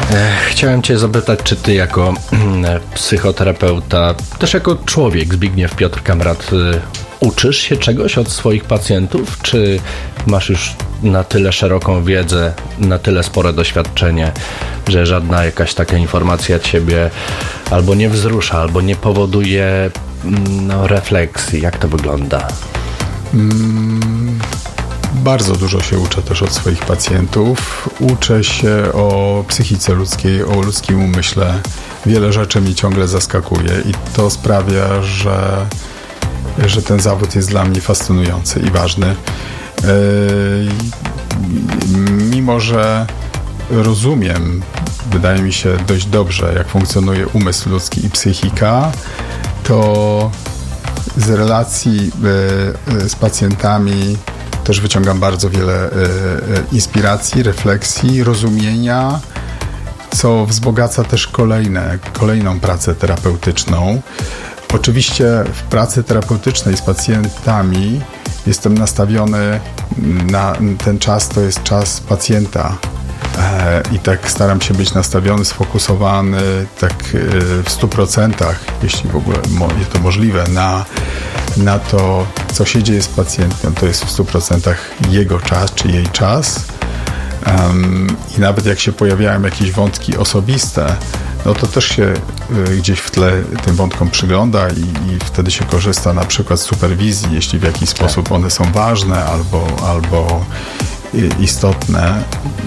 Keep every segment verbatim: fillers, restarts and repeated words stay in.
Chciałem Cię zapytać, czy Ty jako psychoterapeuta, też jako człowiek, Zbigniew Piotr Kamrat, uczysz się czegoś od swoich pacjentów? Czy masz już na tyle szeroką wiedzę, na tyle spore doświadczenie, że żadna jakaś taka informacja Ciebie albo nie wzrusza, albo nie powoduje no, refleksji? Jak to wygląda? Mm. Bardzo dużo się uczę też od swoich pacjentów. Uczę się o psychice ludzkiej, o ludzkim umyśle. Wiele rzeczy mnie ciągle zaskakuje i to sprawia, że, że ten zawód jest dla mnie fascynujący i ważny. Yy, mimo, że rozumiem, wydaje mi się dość dobrze, jak funkcjonuje umysł ludzki i psychika, to z relacji yy, z pacjentami też wyciągam bardzo wiele y, y, inspiracji, refleksji, rozumienia, co wzbogaca też kolejne, kolejną pracę terapeutyczną. Oczywiście w pracy terapeutycznej z pacjentami jestem nastawiony na ten czas, to jest czas pacjenta. E, I tak staram się być nastawiony, sfokusowany tak y, w stu procentach, jeśli w ogóle mo- jest to możliwe, na na to, co się dzieje z pacjentem. To jest w stu procentach jego czas, czy jej czas. Um, I nawet jak się pojawiają jakieś wątki osobiste, no to też się y, gdzieś w tle tym wątkom przygląda i, i wtedy się korzysta na przykład z superwizji, jeśli w jakiś sposób one są ważne albo, albo y, istotne.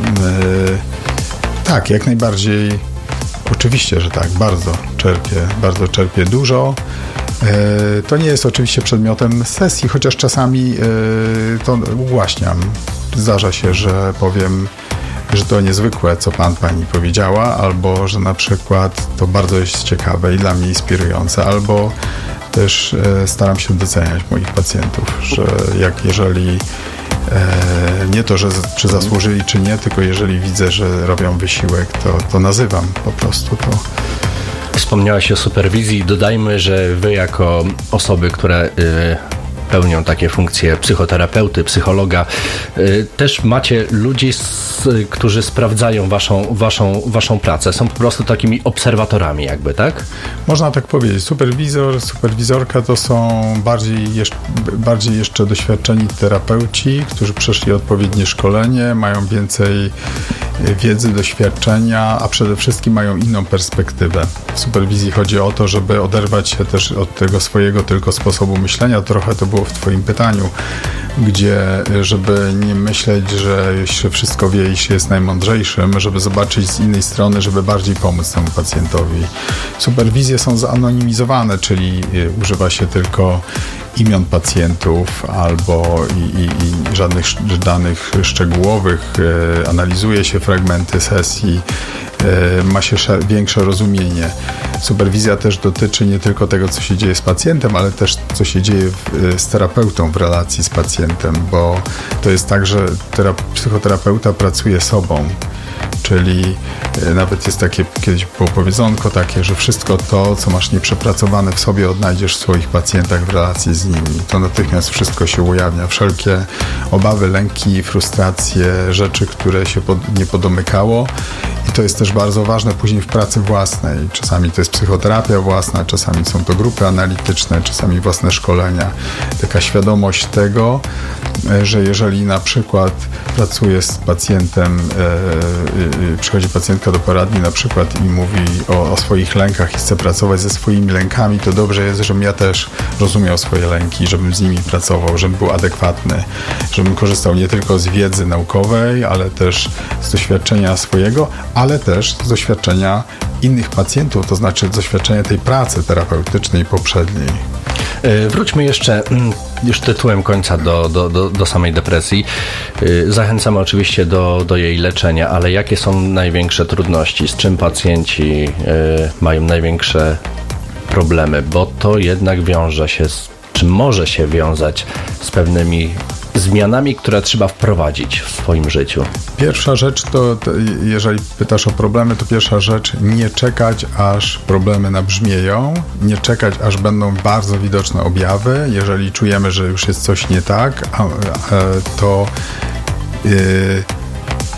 Y, tak, jak najbardziej. Oczywiście, że tak, bardzo czerpię, bardzo czerpię dużo. To nie jest oczywiście przedmiotem sesji, chociaż czasami to ugłaśniam. Zdarza się, że powiem, że to niezwykłe, co pan, pani powiedziała, albo że na przykład to bardzo jest ciekawe i dla mnie inspirujące, albo też staram się doceniać moich pacjentów, że jak jeżeli nie to, że czy zasłużyli, czy nie, tylko jeżeli widzę, że robią wysiłek, to, to nazywam po prostu to. Wspomniałaś o superwizji. Dodajmy, że wy jako osoby, które y, pełnią takie funkcje psychoterapeuty, psychologa, y, też macie ludzi, s, którzy sprawdzają waszą, waszą, waszą pracę. Są po prostu takimi obserwatorami jakby, tak? Można tak powiedzieć. Superwizor, superwizorka to są bardziej jeszcze, bardziej jeszcze doświadczeni terapeuci, którzy przeszli odpowiednie szkolenie, mają więcej wiedzy, doświadczenia, a przede wszystkim mają inną perspektywę. W superwizji chodzi o to, żeby oderwać się też od tego swojego tylko sposobu myślenia. Trochę to było w twoim pytaniu, gdzie żeby nie myśleć, że się wszystko wie i się jest najmądrzejszym, żeby zobaczyć z innej strony, żeby bardziej pomóc temu pacjentowi. Superwizje są zanonimizowane, czyli używa się tylko imion pacjentów albo i, i, i żadnych danych szczegółowych, e, analizuje się fragmenty sesji, e, ma się sze- większe rozumienie. Superwizja też dotyczy nie tylko tego, co się dzieje z pacjentem, ale też co się dzieje w, z terapeutą w relacji z pacjentem, bo to jest tak, że terap- psychoterapeuta pracuje sobą. Czyli nawet jest takie kiedyś było powiedzonko takie, że wszystko to, co masz nieprzepracowane w sobie, odnajdziesz w swoich pacjentach w relacji z nimi. To natychmiast wszystko się ujawnia. Wszelkie obawy, lęki, frustracje, rzeczy, które się pod, nie podomykało. I to jest też bardzo ważne później w pracy własnej. Czasami to jest psychoterapia własna, czasami są to grupy analityczne, czasami własne szkolenia. Taka świadomość tego, że jeżeli na przykład pracuję z pacjentem, yy, yy, przychodzi pacjentka do poradni na przykład i mówi o, o swoich lękach i chce pracować ze swoimi lękami, to dobrze jest, żebym ja też rozumiał swoje lęki, żebym z nimi pracował, żebym był adekwatny, żebym korzystał nie tylko z wiedzy naukowej, ale też z doświadczenia swojego, ale też z doświadczenia innych pacjentów, to znaczy z doświadczenia tej pracy terapeutycznej poprzedniej. Wróćmy jeszcze już tytułem końca do, do, do, do samej depresji. Zachęcamy oczywiście do, do jej leczenia, ale jakie są największe trudności? Z czym pacjenci mają największe problemy? Bo to jednak wiąże się, z, czy może się wiązać z pewnymi zmianami, które trzeba wprowadzić w swoim życiu. Pierwsza rzecz to, to, jeżeli pytasz o problemy, to pierwsza rzecz, nie czekać, aż problemy nabrzmieją, nie czekać, aż będą bardzo widoczne objawy. Jeżeli czujemy, że już jest coś nie tak, a, a, to yy,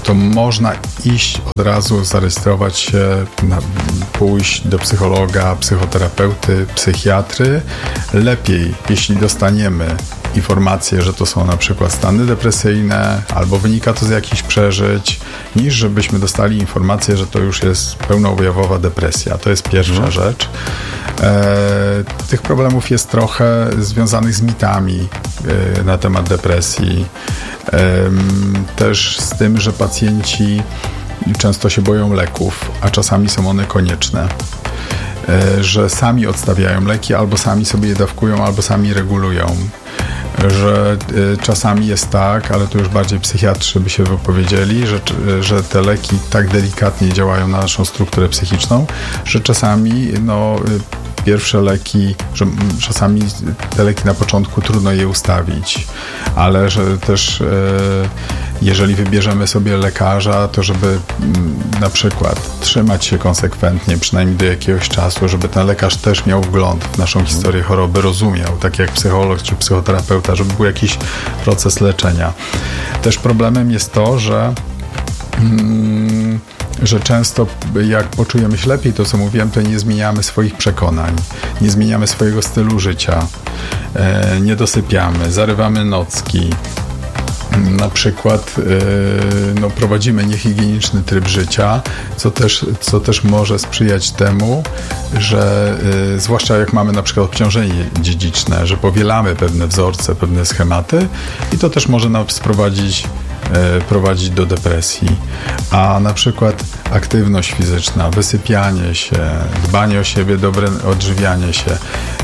to można iść od razu, zarejestrować się, na, pójść do psychologa, psychoterapeuty, psychiatry. Lepiej, jeśli dostaniemy informacje, że to są na przykład stany depresyjne albo wynika to z jakichś przeżyć, niż żebyśmy dostali informację, że to już jest pełnoobjawowa depresja. To jest pierwsza mhm. rzecz. E, tych problemów jest trochę związanych z mitami e, na temat depresji. E, też z tym, że pacjenci często się boją leków, a czasami są one konieczne. E, że sami odstawiają leki, albo sami sobie je dawkują, albo sami regulują. Że y, czasami jest tak, ale to już bardziej psychiatrzy by się wypowiedzieli, że, że te leki tak delikatnie działają na naszą strukturę psychiczną, że czasami no, y, pierwsze leki, że czasami te leki na początku trudno je ustawić, ale że też y, jeżeli wybierzemy sobie lekarza, to żeby y, na przykład trzymać się konsekwentnie, przynajmniej do jakiegoś czasu, żeby ten lekarz też miał wgląd w naszą historię choroby, rozumiał, tak jak psycholog czy psychoterapeuta, żeby był jakiś proces leczenia. Też problemem jest to, że mm, że często jak poczujemy się lepiej, to co mówiłem, to nie zmieniamy swoich przekonań, nie zmieniamy swojego stylu życia, e, nie dosypiamy, zarywamy nocki. Na przykład yy, no, prowadzimy niehigieniczny tryb życia, co też, co też może sprzyjać temu, że yy, zwłaszcza jak mamy na przykład obciążenie dziedziczne, że powielamy pewne wzorce, pewne schematy i to też może nas prowadzić, yy, prowadzić do depresji. A na przykład aktywność fizyczna, wysypianie się, dbanie o siebie, dobre odżywianie się,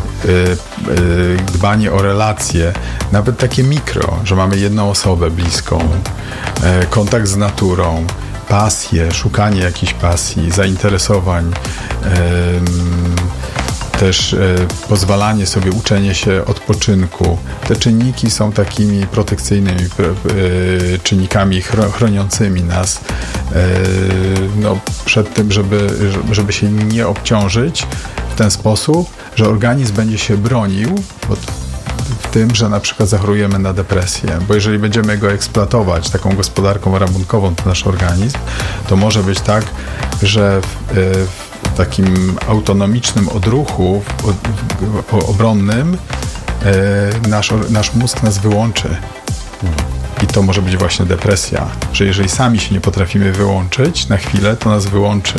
dbanie o relacje, nawet takie mikro, że mamy jedną osobę bliską, kontakt z naturą, pasję, szukanie jakichś pasji, zainteresowań, też pozwalanie sobie, uczenie się odpoczynku. Te czynniki są takimi protekcyjnymi czynnikami chroniącymi nas no, przed tym, żeby, żeby się nie obciążyć w ten sposób, że organizm będzie się bronił w tym, że na przykład zachorujemy na depresję, bo jeżeli będziemy go eksploatować taką gospodarką rabunkową, ten nasz organizm, to może być tak, że w, w takim autonomicznym odruchu w, w, obronnym nasz, nasz mózg nas wyłączy. I to może być właśnie depresja, że jeżeli sami się nie potrafimy wyłączyć na chwilę, to nas wyłączy.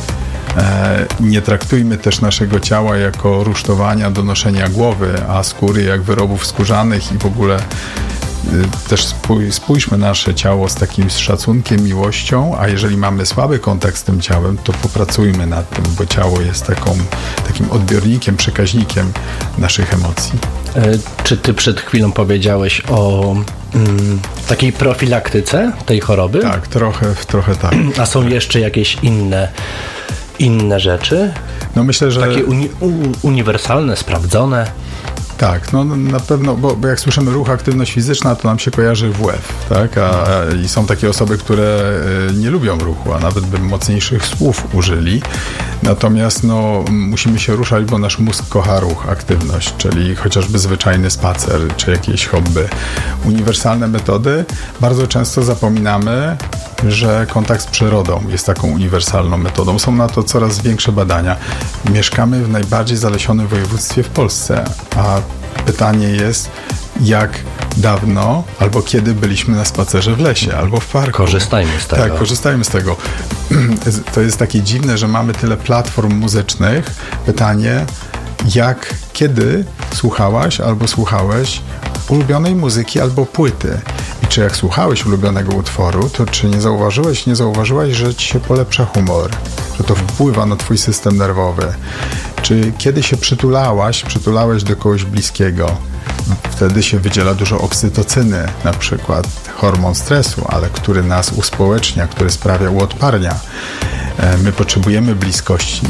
Nie traktujmy też naszego ciała jako rusztowania do noszenia głowy, a skóry jak wyrobów skórzanych i w ogóle też spójrzmy nasze ciało z takim szacunkiem, miłością, a jeżeli mamy słaby kontakt z tym ciałem, to popracujmy nad tym, bo ciało jest taką, takim odbiornikiem, przekaźnikiem naszych emocji. Czy ty przed chwilą powiedziałeś o mm, takiej profilaktyce tej choroby? Tak, trochę, trochę tak. A są jeszcze jakieś inne inne rzeczy? No myślę, że... Takie uni- uniwersalne, sprawdzone? Tak, no na pewno, bo, bo jak słyszymy ruch, aktywność fizyczna, to nam się kojarzy W F, tak? A, a, i są takie osoby, które y, nie lubią ruchu, a nawet by mocniejszych słów użyli. Natomiast no, musimy się ruszać, bo nasz mózg kocha ruch, aktywność, czyli chociażby zwyczajny spacer, czy jakieś hobby. Uniwersalne metody, bardzo często zapominamy, że kontakt z przyrodą jest taką uniwersalną metodą. Są na to coraz większe badania. Mieszkamy w najbardziej zalesionym województwie w Polsce, a pytanie jest, jak dawno albo kiedy byliśmy na spacerze w lesie albo w parku. Korzystajmy z tego. Tak, korzystajmy z tego. To jest takie dziwne, że mamy tyle platform muzycznych. Pytanie, jak, kiedy słuchałaś albo słuchałeś ulubionej muzyki albo płyty? I czy jak słuchałeś ulubionego utworu, to czy nie zauważyłeś, nie zauważyłaś, że ci się polepsza humor? Że to wpływa na twój system nerwowy? Czy kiedy się przytulałaś, przytulałeś do kogoś bliskiego? Wtedy się wydziela dużo oksytocyny, na przykład hormon stresu, ale który nas uspołecznia, który sprawia uodparnia. My potrzebujemy bliskości.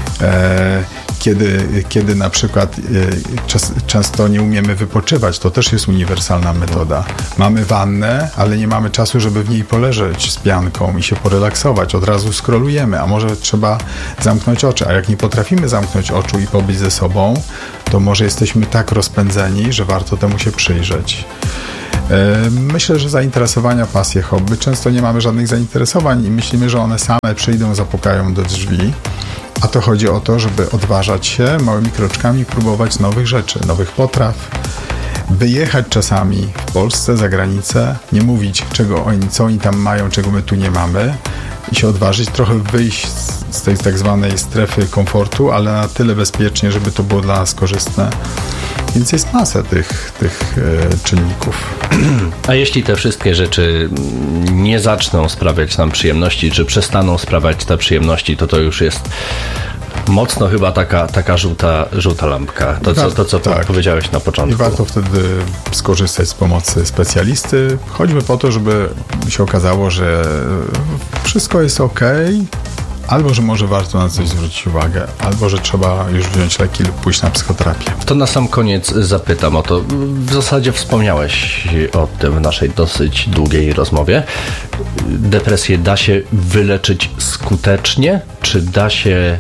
Kiedy, kiedy na przykład czas, często nie umiemy wypoczywać, to też jest uniwersalna metoda. Mamy wannę, ale nie mamy czasu, żeby w niej poleżeć z pianką i się porelaksować. Od razu scrollujemy, a może trzeba zamknąć oczy. A jak nie potrafimy zamknąć oczu i pobyć ze sobą, to może jesteśmy tak rozpędzeni, że warto temu się przyjrzeć. Myślę, że zainteresowania, pasje, hobby. Często nie mamy żadnych zainteresowań i myślimy, że one same przyjdą, zapukają do drzwi. A to chodzi o to, żeby odważać się małymi kroczkami, próbować nowych rzeczy, nowych potraw. Wyjechać czasami w Polsce, za granicę, nie mówić, czego oni, co oni tam mają, czego my tu nie mamy i się odważyć, trochę wyjść z, z tej tak zwanej strefy komfortu, ale na tyle bezpiecznie, żeby to było dla nas korzystne. Więc jest masa tych, tych e, czynników. A jeśli te wszystkie rzeczy nie zaczną sprawiać nam przyjemności, czy przestaną sprawiać te przyjemności, to to już jest mocno chyba taka, taka żółta, żółta lampka. To, co, to, co tak. powiedziałeś na początku. I warto wtedy skorzystać z pomocy specjalisty, choćby po to, żeby się okazało, że wszystko jest ok, albo że może warto na coś zwrócić uwagę, albo że trzeba już wziąć leki lub pójść na psychoterapię. To na sam koniec zapytam o to. W zasadzie wspomniałeś o tym w naszej dosyć długiej rozmowie. Depresję da się wyleczyć skutecznie, czy da się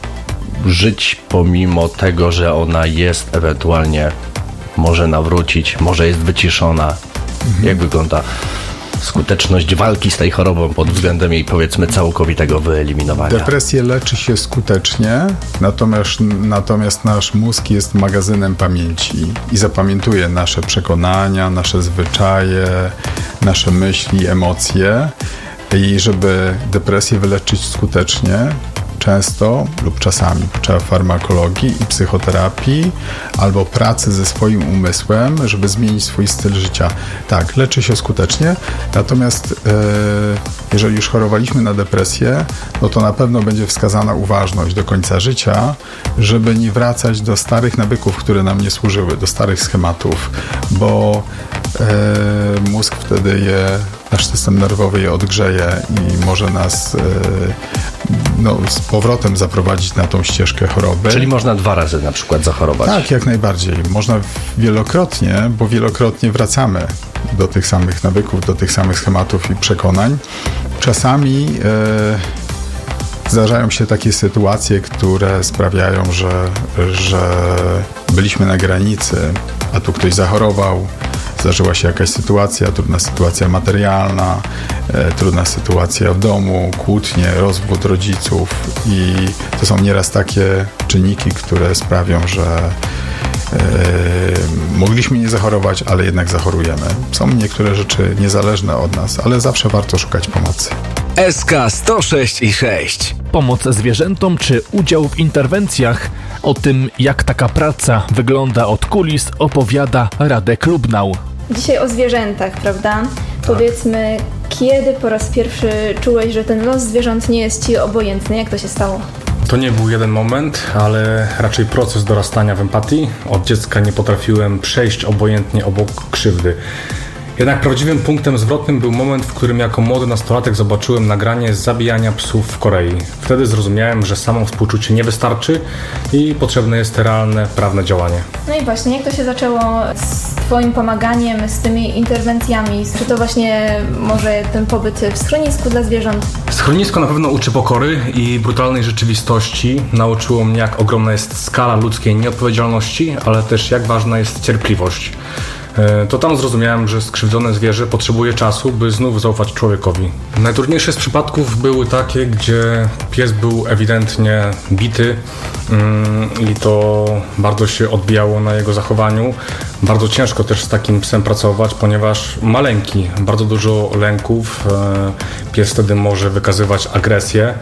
żyć pomimo tego, że ona jest ewentualnie, może nawrócić, może jest wyciszona? Mhm. Jak wygląda skuteczność walki z tej chorobą pod względem jej, powiedzmy, całkowitego wyeliminowania? Depresję leczy się skutecznie, natomiast, natomiast nasz mózg jest magazynem pamięci i zapamiętuje nasze przekonania, nasze zwyczaje, nasze myśli, emocje. I żeby depresję wyleczyć skutecznie, często lub czasami potrzeba farmakologii i psychoterapii albo pracy ze swoim umysłem, żeby zmienić swój styl życia. Tak, leczy się skutecznie, natomiast e, jeżeli już chorowaliśmy na depresję, no to na pewno będzie wskazana uważność do końca życia, żeby nie wracać do starych nawyków, które nam nie służyły, do starych schematów, bo e, mózg wtedy je, nasz system nerwowy je odgrzeje i może nas e, no, z powrotem zaprowadzić na tą ścieżkę choroby. Czyli można dwa razy na przykład zachorować? Tak, jak najbardziej. Można wielokrotnie, bo wielokrotnie wracamy do tych samych nawyków, do tych samych schematów i przekonań. Czasami e, zdarzają się takie sytuacje, które sprawiają, że, że byliśmy na granicy, a tu ktoś zachorował, zdarzyła się jakaś sytuacja, trudna sytuacja materialna, e, trudna sytuacja w domu, kłótnie, rozwód rodziców i to są nieraz takie czynniki, które sprawią, że e, mogliśmy nie zachorować, ale jednak zachorujemy. Są niektóre rzeczy niezależne od nas, ale zawsze warto szukać pomocy. S K sto sześć i sześć. Pomoc zwierzętom czy udział w interwencjach? O tym, jak taka praca wygląda od kulis, opowiada Radek Lubnał. Dzisiaj o zwierzętach, prawda? Powiedzmy, kiedy po raz pierwszy czułeś, że ten los zwierząt nie jest ci obojętny? Jak to się stało? To nie był jeden moment, ale raczej proces dorastania w empatii. Od dziecka nie potrafiłem przejść obojętnie obok krzywdy. Jednak prawdziwym punktem zwrotnym był moment, w którym jako młody nastolatek zobaczyłem nagranie zabijania psów w Korei. Wtedy zrozumiałem, że samo współczucie nie wystarczy i potrzebne jest realne, prawne działanie. No i właśnie, jak to się zaczęło z twoim pomaganiem, z tymi interwencjami? Czy to właśnie może ten pobyt w schronisku dla zwierząt? Schronisko na pewno uczy pokory i brutalnej rzeczywistości. Nauczyło mnie, jak ogromna jest skala ludzkiej nieodpowiedzialności, ale też jak ważna jest cierpliwość. To tam zrozumiałem, że skrzywdzone zwierzę potrzebuje czasu, by znów zaufać człowiekowi. Najtrudniejsze z przypadków były takie, gdzie pies był ewidentnie bity i to bardzo się odbijało na jego zachowaniu. Bardzo ciężko też z takim psem pracować, ponieważ maleńki, bardzo dużo lęków, pies wtedy może wykazywać agresję.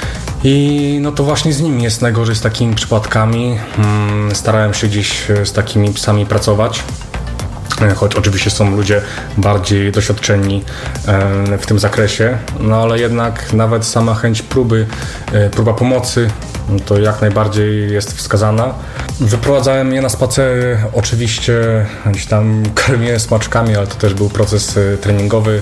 I no to właśnie z nimi jest najgorzej, z takimi przypadkami. Starałem się gdzieś z takimi psami pracować. Choć oczywiście są ludzie bardziej doświadczeni w tym zakresie, no ale jednak nawet sama chęć próby, próba pomocy, to jak najbardziej jest wskazana. Wyprowadzałem je na spacery, oczywiście gdzieś tam karmiłem smaczkami, ale to też był proces treningowy,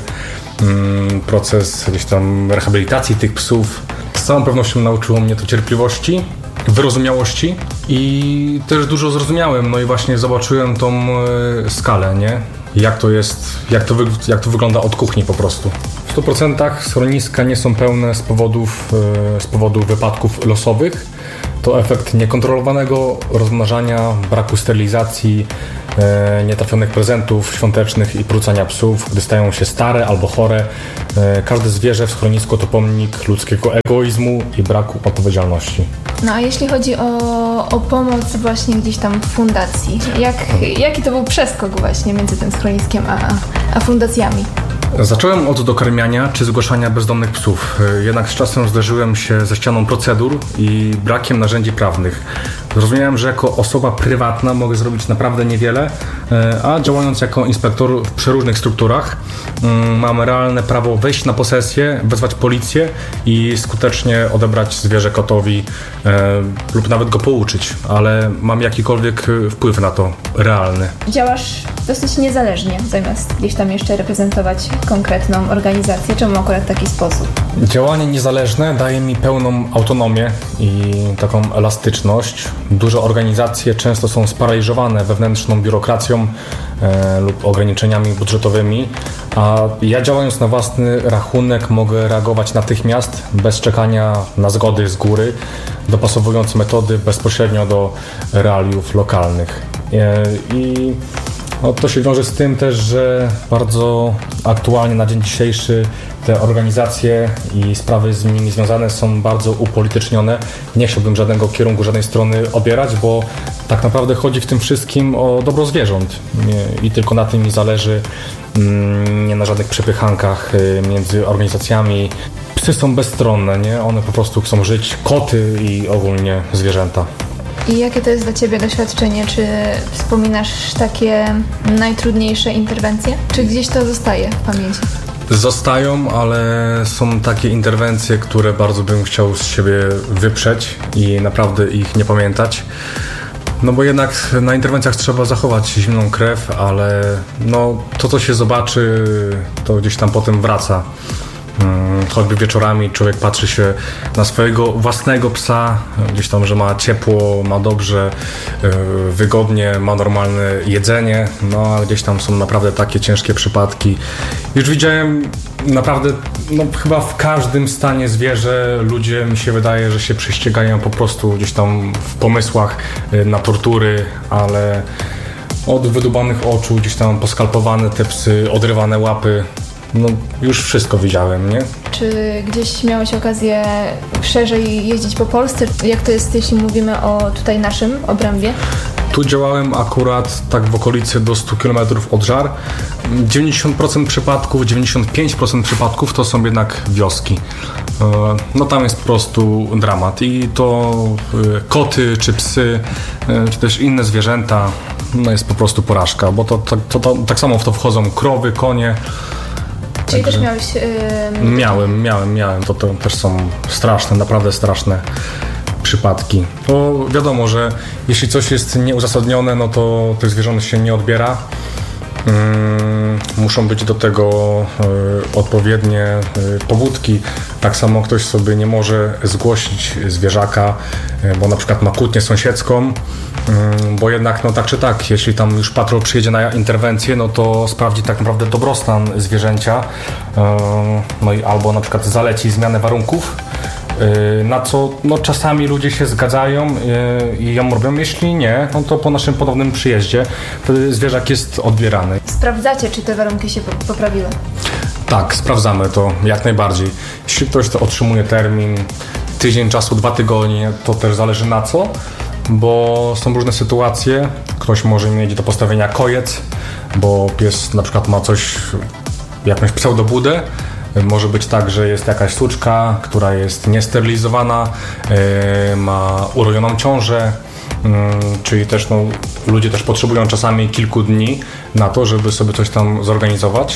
proces gdzieś tam rehabilitacji tych psów. Z całą pewnością nauczyło mnie to cierpliwości, wyrozumiałości i też dużo zrozumiałem, no i właśnie zobaczyłem tą e, skalę, nie? Jak to jest, jak to, wy, jak to wygląda od kuchni po prostu. W stu procentach schroniska nie są pełne z powodów, e, z powodu wypadków losowych. To efekt niekontrolowanego rozmnażania, braku sterylizacji, e, nietrafionych prezentów świątecznych i prucania psów, gdy stają się stare albo chore. E, każde zwierzę w schronisku to pomnik ludzkiego egoizmu i braku odpowiedzialności. No a jeśli chodzi o, o pomoc właśnie gdzieś tam w fundacji, jak, jaki to był przeskok właśnie między tym schroniskiem a, a fundacjami? Zacząłem od dokarmiania czy zgłaszania bezdomnych psów, jednak z czasem zderzyłem się ze ścianą procedur i brakiem narzędzi prawnych. Zrozumiałem, że jako osoba prywatna mogę zrobić naprawdę niewiele, a działając jako inspektor w przeróżnych strukturach mam realne prawo wejść na posesję, wezwać policję i skutecznie odebrać zwierzę kotowi lub nawet go pouczyć, ale mam jakikolwiek wpływ na to realny. Działasz dosyć niezależnie, zamiast gdzieś tam jeszcze reprezentować konkretną organizację. Czemu akurat taki sposób? Działanie niezależne daje mi pełną autonomię i taką elastyczność. Duże organizacje często są sparaliżowane wewnętrzną biurokracją e, lub ograniczeniami budżetowymi, a ja działając na własny rachunek mogę reagować natychmiast, bez czekania na zgody z góry, dopasowując metody bezpośrednio do realiów lokalnych. E, I no, to się wiąże z tym też, że bardzo aktualnie na dzień dzisiejszy te organizacje i sprawy z nimi związane są bardzo upolitycznione. Nie chciałbym żadnego kierunku, żadnej strony obierać, bo tak naprawdę chodzi w tym wszystkim o dobro zwierząt i tylko na tym mi zależy, nie na żadnych przepychankach między organizacjami. Psy są bezstronne, nie? One po prostu chcą żyć, koty i ogólnie zwierzęta. I jakie to jest dla Ciebie doświadczenie? Czy wspominasz takie najtrudniejsze interwencje? Czy gdzieś to zostaje w pamięci? Zostają, ale są takie interwencje, które bardzo bym chciał z siebie wyprzeć i naprawdę ich nie pamiętać. No bo jednak na interwencjach trzeba zachować zimną krew, ale no, to co się zobaczy, to gdzieś tam potem wraca. Choćby wieczorami człowiek patrzy się na swojego własnego psa, gdzieś tam, że ma ciepło, ma dobrze, wygodnie, ma normalne jedzenie, no ale gdzieś tam są naprawdę takie ciężkie przypadki. Już widziałem naprawdę, no chyba w każdym stanie zwierzę ludzie, mi się wydaje, że się prześcigają po prostu gdzieś tam w pomysłach na tortury, ale od wydubanych oczu, gdzieś tam poskalpowane te psy, odrywane łapy. No już wszystko widziałem, nie? Czy gdzieś miałeś okazję szerzej jeździć po Polsce? Jak to jest, jeśli mówimy o tutaj naszym obrębie? Tu działałem akurat tak w okolicy do stu kilometrów od Żar. dziewięćdziesiąt procent przypadków, dziewięćdziesiąt pięć procent przypadków to są jednak wioski. No tam jest po prostu dramat i to koty, czy psy, czy też inne zwierzęta, no jest po prostu porażka, bo to, to, to, to tak samo w to wchodzą krowy, konie. Czyli Także też miałeś... Yy... Miałem, miałem, miałem. To, to też są straszne, naprawdę straszne przypadki. Bo wiadomo, że jeśli coś jest nieuzasadnione, no to tych zwierząt się nie odbiera. Yy, muszą być do tego yy, odpowiednie yy, pobudki. Tak samo ktoś sobie nie może zgłosić zwierzaka, yy, bo na przykład ma kłótnię sąsiedzką, yy, bo jednak no tak czy tak, jeśli tam już patrol przyjedzie na interwencję, no to sprawdzi tak naprawdę dobrostan zwierzęcia, yy, no i albo na przykład zaleci zmianę warunków, na co no, czasami ludzie się zgadzają i ją robią, jeśli nie, no to po naszym ponownym przyjeździe wtedy zwierzak jest odbierany. Sprawdzacie, czy te warunki się poprawiły? Tak, sprawdzamy to jak najbardziej. Jeśli ktoś to otrzymuje termin, tydzień czasu, dwa tygodnie, to też zależy na co, bo są różne sytuacje. Ktoś może mieć do postawienia kojec, bo pies na przykład ma coś, jakąś pseudobudę. Może być tak, że jest jakaś suczka, która jest niesterylizowana, yy, ma urojoną ciążę, yy, czyli też no, ludzie też potrzebują czasami kilku dni na to, żeby sobie coś tam zorganizować.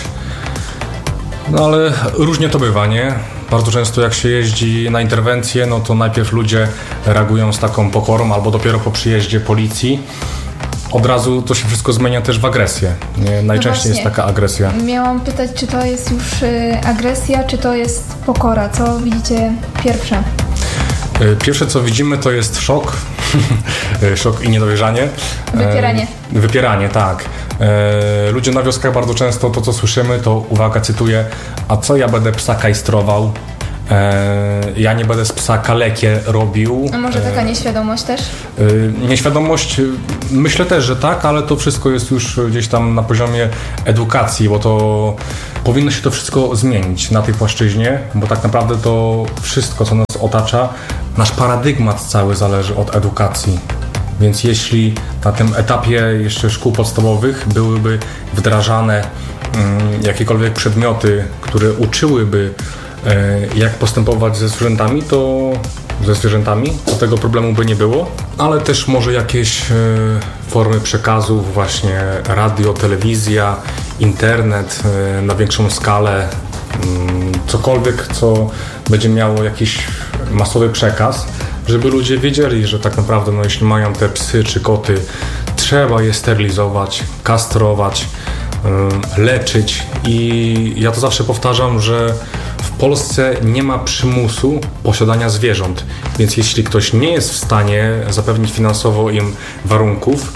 No ale różnie to bywa, nie? Bardzo często jak się jeździ na interwencję, no to najpierw ludzie reagują z taką pokorą albo dopiero po przyjeździe policji. Od razu to się wszystko zmienia też w agresję. Nie? Najczęściej no jest taka agresja. Miałam pytać, czy to jest już y, agresja, czy to jest pokora? Co widzicie pierwsze? Pierwsze co widzimy to jest szok. Szok i niedowierzanie. Wypieranie. Wypieranie, tak. Ludzie na wioskach bardzo często to co słyszymy to, uwaga, cytuję, a co ja będę psa kajstrował? E, ja nie będę z psa kalekię robił. A może taka nieświadomość też? E, nieświadomość, myślę też, że tak, ale to wszystko jest już gdzieś tam na poziomie edukacji, bo to powinno się to wszystko zmienić na tej płaszczyźnie, bo tak naprawdę to wszystko, co nas otacza, nasz paradygmat cały zależy od edukacji. Więc jeśli na tym etapie jeszcze szkół podstawowych byłyby wdrażane mm, jakiekolwiek przedmioty, które uczyłyby jak postępować ze zwierzętami, to ze zwierzętami, to tego problemu by nie było, ale też może jakieś formy przekazów, właśnie radio, telewizja, internet na większą skalę, cokolwiek, co będzie miało jakiś masowy przekaz, żeby ludzie wiedzieli, że tak naprawdę, no, jeśli mają te psy czy koty, trzeba je sterylizować, kastrować, leczyć i ja to zawsze powtarzam, że w Polsce nie ma przymusu posiadania zwierząt, więc jeśli ktoś nie jest w stanie zapewnić finansowo im warunków,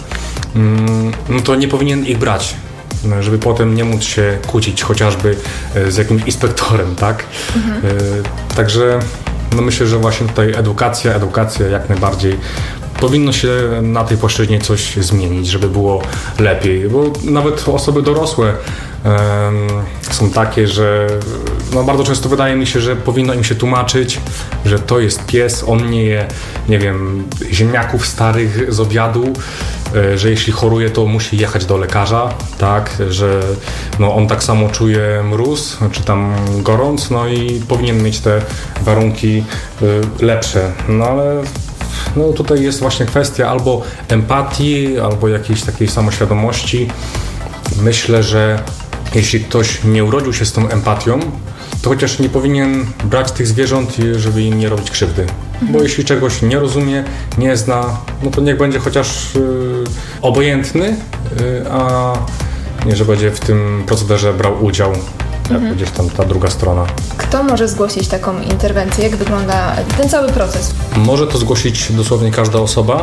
no to nie powinien ich brać, żeby potem nie móc się kłócić chociażby z jakimś inspektorem, tak? Mhm. Także no myślę, że właśnie tutaj edukacja, edukacja jak najbardziej. Powinno się na tej płaszczyźnie coś zmienić, żeby było lepiej, bo nawet osoby dorosłe um, są takie, że no bardzo często wydaje mi się, że powinno im się tłumaczyć, że to jest pies, on nie je, nie wiem, ziemniaków starych z obiadu, że jeśli choruje, to musi jechać do lekarza, tak, że no on tak samo czuje mróz, czy tam gorąc, no i powinien mieć te warunki lepsze, no ale no tutaj jest właśnie kwestia albo empatii, albo jakiejś takiej samoświadomości. Myślę, że jeśli ktoś nie urodził się z tą empatią, to chociaż nie powinien brać tych zwierząt, żeby im nie robić krzywdy. Mhm. Bo jeśli czegoś nie rozumie, nie zna, no to niech będzie chociaż yy, obojętny, yy, a nie, że będzie w tym procederze brał udział, jak mhm. gdzieś tam ta druga strona. Kto może zgłosić taką interwencję? Jak wygląda ten cały proces? Może to zgłosić dosłownie każda osoba.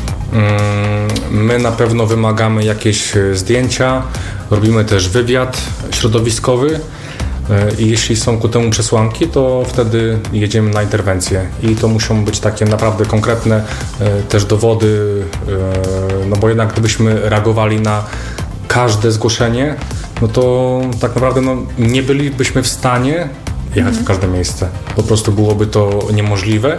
My na pewno wymagamy jakieś zdjęcia, robimy też wywiad środowiskowy i jeśli są ku temu przesłanki, to wtedy jedziemy na interwencję i to muszą być takie naprawdę konkretne też dowody, no bo jednak gdybyśmy reagowali na każde zgłoszenie, no to tak naprawdę no, nie bylibyśmy w stanie jechać mhm. w każde miejsce. Po prostu byłoby to niemożliwe.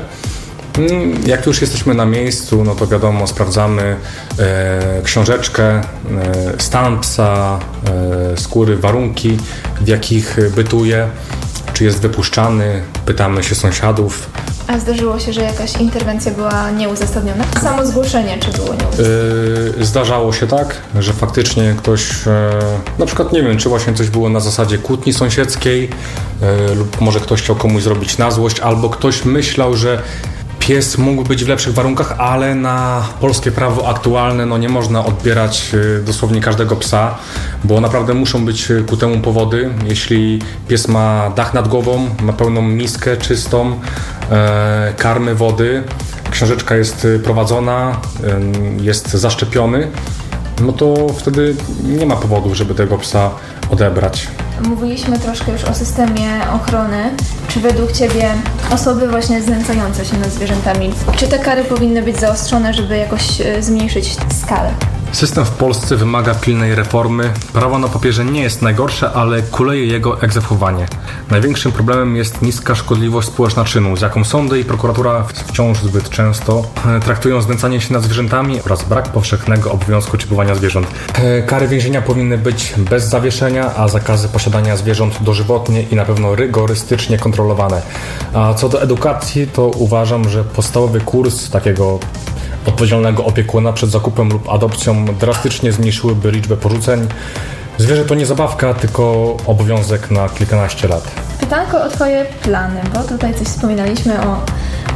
Jak już jesteśmy na miejscu, no to wiadomo, sprawdzamy e, książeczkę, e, stan psa, e, skóry, warunki, w jakich bytuje, czy jest wypuszczany, pytamy się sąsiadów. A zdarzyło się, że jakaś interwencja była nieuzasadniona? Samo zgłoszenie, czy było nieuzasadnione? Yy, zdarzało się tak, że faktycznie ktoś, yy, na przykład nie wiem, czy właśnie coś było na zasadzie kłótni sąsiedzkiej, yy, lub może ktoś chciał komuś zrobić na złość, albo ktoś myślał, że pies mógł być w lepszych warunkach, ale na polskie prawo aktualne no nie można odbierać dosłownie każdego psa, bo naprawdę muszą być ku temu powody. Jeśli pies ma dach nad głową, ma pełną miskę czystą, e, karmy, wody, książeczka jest prowadzona, e, jest zaszczepiony, no to wtedy nie ma powodu, żeby tego psa odebrać. Mówiliśmy troszkę już o systemie ochrony. Czy według Ciebie osoby właśnie znęcające się nad zwierzętami, czy te kary powinny być zaostrzone, żeby jakoś zmniejszyć skalę? System w Polsce wymaga pilnej reformy. Prawo na papierze nie jest najgorsze, ale kuleje jego egzekwowanie. Największym problemem jest niska szkodliwość społeczna czynu, z jaką sądy i prokuratura wciąż zbyt często traktują znęcanie się nad zwierzętami oraz brak powszechnego obowiązku czipowania zwierząt. Kary więzienia powinny być bez zawieszenia, a zakazy posiadania zwierząt dożywotnie i na pewno rygorystycznie kontrolowane. A co do edukacji, to uważam, że podstawowy kurs takiego odpowiedzialnego opiekuna przed zakupem lub adopcją drastycznie zmniejszyłyby liczbę porzuceń. Zwierzę to nie zabawka, tylko obowiązek na kilkanaście lat. Pytanko o Twoje plany, bo tutaj coś wspominaliśmy o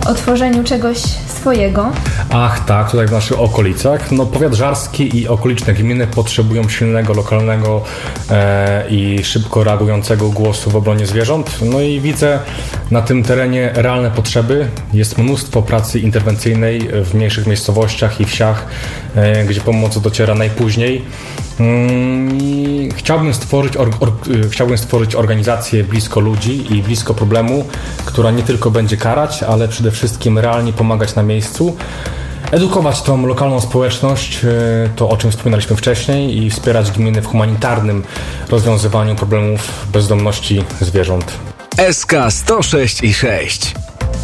o tworzeniu czegoś swojego. Ach tak, tutaj w naszych okolicach. No powiat żarski i okoliczne gminy potrzebują silnego, lokalnego e, i szybko reagującego głosu w obronie zwierząt. No i widzę na tym terenie realne potrzeby. Jest mnóstwo pracy interwencyjnej w mniejszych miejscowościach i wsiach, e, gdzie pomoc dociera najpóźniej. Mm, chciałbym stworzyć, or, or, chciałbym stworzyć organizację blisko ludzi i blisko problemu, która nie tylko będzie karać, ale przede wszystkim realnie pomagać na miejscu, edukować tą lokalną społeczność, to o czym wspominaliśmy wcześniej, i wspierać gminy w humanitarnym rozwiązywaniu problemów bezdomności zwierząt. S K sto sześć i sześć.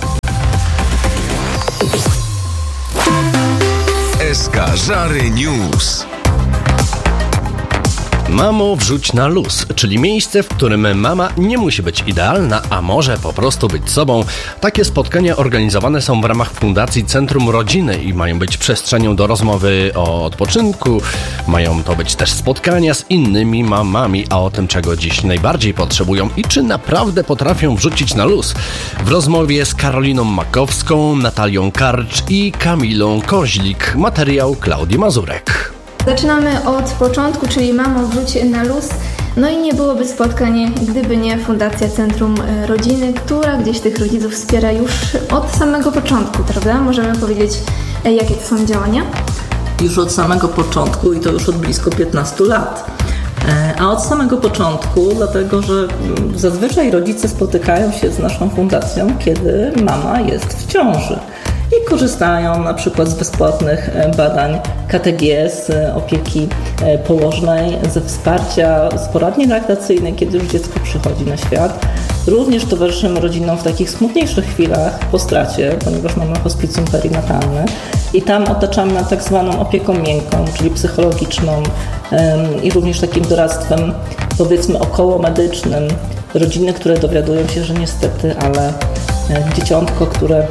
S K Żary News. Mamo, wrzuć na luz, czyli miejsce, w którym mama nie musi być idealna, a może po prostu być sobą. Takie spotkania organizowane są w ramach Fundacji Centrum Rodziny i mają być przestrzenią do rozmowy o odpoczynku. Mają to być też spotkania z innymi mamami, a o tym, czego dziś najbardziej potrzebują i czy naprawdę potrafią wrzucić na luz. W rozmowie z Karoliną Makowską, Natalią Karcz i Kamilą Koźlik. Materiał Klaudii Mazurek. Zaczynamy od początku, czyli Mamo, wrzuć na luz. No i nie byłoby spotkań, gdyby nie Fundacja Centrum Rodziny, która gdzieś tych rodziców wspiera już od samego początku, prawda? Możemy powiedzieć, jakie to są działania? Już od samego początku i to już od blisko piętnastu lat. A od samego początku, dlatego że zazwyczaj rodzice spotykają się z naszą fundacją, kiedy mama jest w ciąży. I korzystają na przykład z bezpłatnych badań K T G, z opieki położnej, ze wsparcia z poradni laktacyjnej, kiedy już dziecko przychodzi na świat. Również towarzyszymy rodzinom w takich smutniejszych chwilach po stracie, ponieważ mamy hospicjum perinatalne i tam otaczamy na tak zwaną opieką miękką, czyli psychologiczną i również takim doradztwem, powiedzmy, okołomedycznym. Rodziny, które dowiadują się, że niestety, ale dzieciątko, które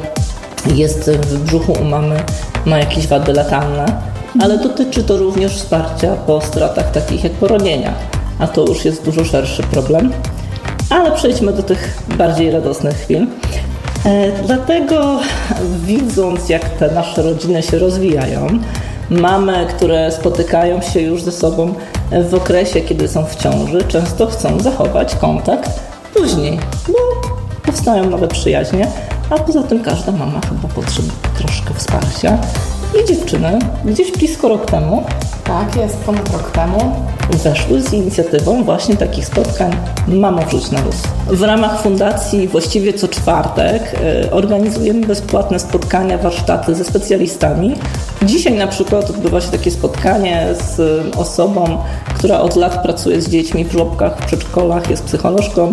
jest w brzuchu u mamy, ma jakieś wady letalne, ale dotyczy to również wsparcia po stratach takich jak poronienia, a to już jest dużo szerszy problem. Ale przejdźmy do tych bardziej radosnych chwil. E, dlatego widząc, jak te nasze rodziny się rozwijają, mamy, które spotykają się już ze sobą w okresie, kiedy są w ciąży, często chcą zachować kontakt później, bo powstają nowe przyjaźnie, a poza tym każda mama chyba potrzebuje troszkę wsparcia. I dziewczyny gdzieś blisko rok temu, tak, jest ponad rok temu, weszły z inicjatywą właśnie takich spotkań Mamo, wrzuć na luz. W ramach fundacji właściwie co czwartek y, organizujemy bezpłatne spotkania, warsztaty ze specjalistami. Dzisiaj na przykład odbywa się takie spotkanie z y, osobą, która od lat pracuje z dziećmi w żłobkach, w przedszkolach, jest psycholożką.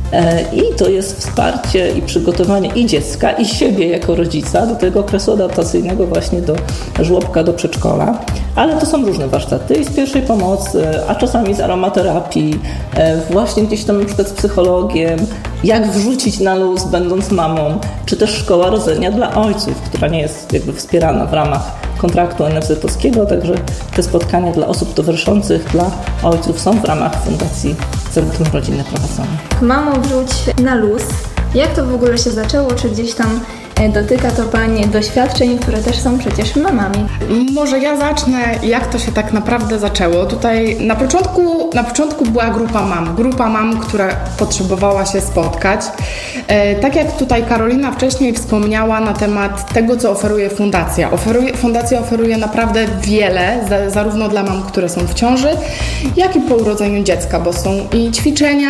I to jest wsparcie i przygotowanie i dziecka, i siebie jako rodzica do tego okresu adaptacyjnego właśnie do żłobka, do przedszkola. Ale to są różne warsztaty i z pierwszej pomocy, a czasami z aromaterapii, właśnie gdzieś tam na przykład z psychologiem, jak wrzucić na luz będąc mamą, czy też szkoła rodzenia dla ojców, która nie jest jakby wspierana w ramach kontraktu N F Z-owskiego, także te spotkania dla osób towarzyszących, dla ojców są w ramach Fundacji Centrum Rodziny prowadzone. Mamo, wrzuć na luz. Jak to w ogóle się zaczęło? Czy gdzieś tam dotyka to Pani doświadczeń, które też są przecież mamami? Może ja zacznę, jak to się tak naprawdę zaczęło. Tutaj na początku, na początku była grupa mam. Grupa mam, która potrzebowała się spotkać. E, tak jak tutaj Karolina wcześniej wspomniała na temat tego, co oferuje fundacja. Oferuje, fundacja oferuje naprawdę wiele, za, zarówno dla mam, które są w ciąży, jak i po urodzeniu dziecka, bo są i ćwiczenia,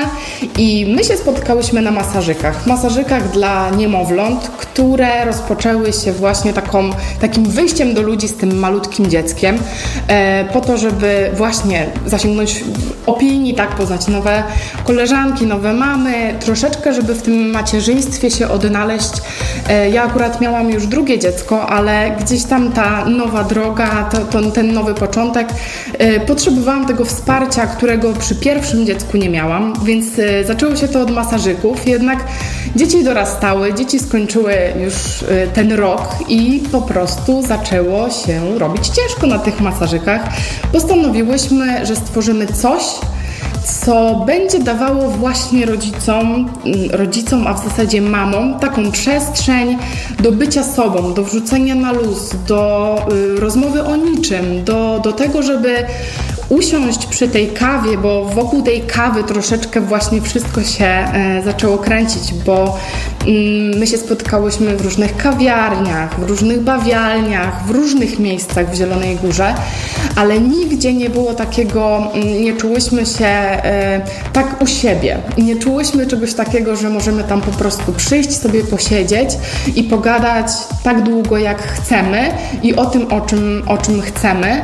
i my się spotkałyśmy na masażykach. Masażykach dla niemowląt, które które rozpoczęły się właśnie taką, takim wyjściem do ludzi z tym malutkim dzieckiem, e, po to, żeby właśnie zasięgnąć opinii, tak, poznać nowe koleżanki, nowe mamy, troszeczkę, żeby w tym macierzyństwie się odnaleźć. E, ja akurat miałam już drugie dziecko, ale gdzieś tam ta nowa droga, to, to, ten nowy początek, e, potrzebowałam tego wsparcia, którego przy pierwszym dziecku nie miałam, więc e, zaczęło się to od masażyków, jednak dzieci dorastały, dzieci skończyły już ten rok i po prostu zaczęło się robić ciężko na tych masażykach. Postanowiłyśmy, że stworzymy coś, co będzie dawało właśnie rodzicom, rodzicom, a w zasadzie mamom, taką przestrzeń do bycia sobą, do wrzucenia na luz, do y, rozmowy o niczym, do, do tego, żeby usiąść przy tej kawie, bo wokół tej kawy troszeczkę właśnie wszystko się e, zaczęło kręcić, bo mm, my się spotkałyśmy w różnych kawiarniach, w różnych bawialniach, w różnych miejscach w Zielonej Górze, ale nigdzie nie było takiego, mm, nie czułyśmy się e, tak u siebie. Nie czułyśmy czegoś takiego, że możemy tam po prostu przyjść, sobie posiedzieć i pogadać tak długo, jak chcemy i o tym, o czym, o czym chcemy.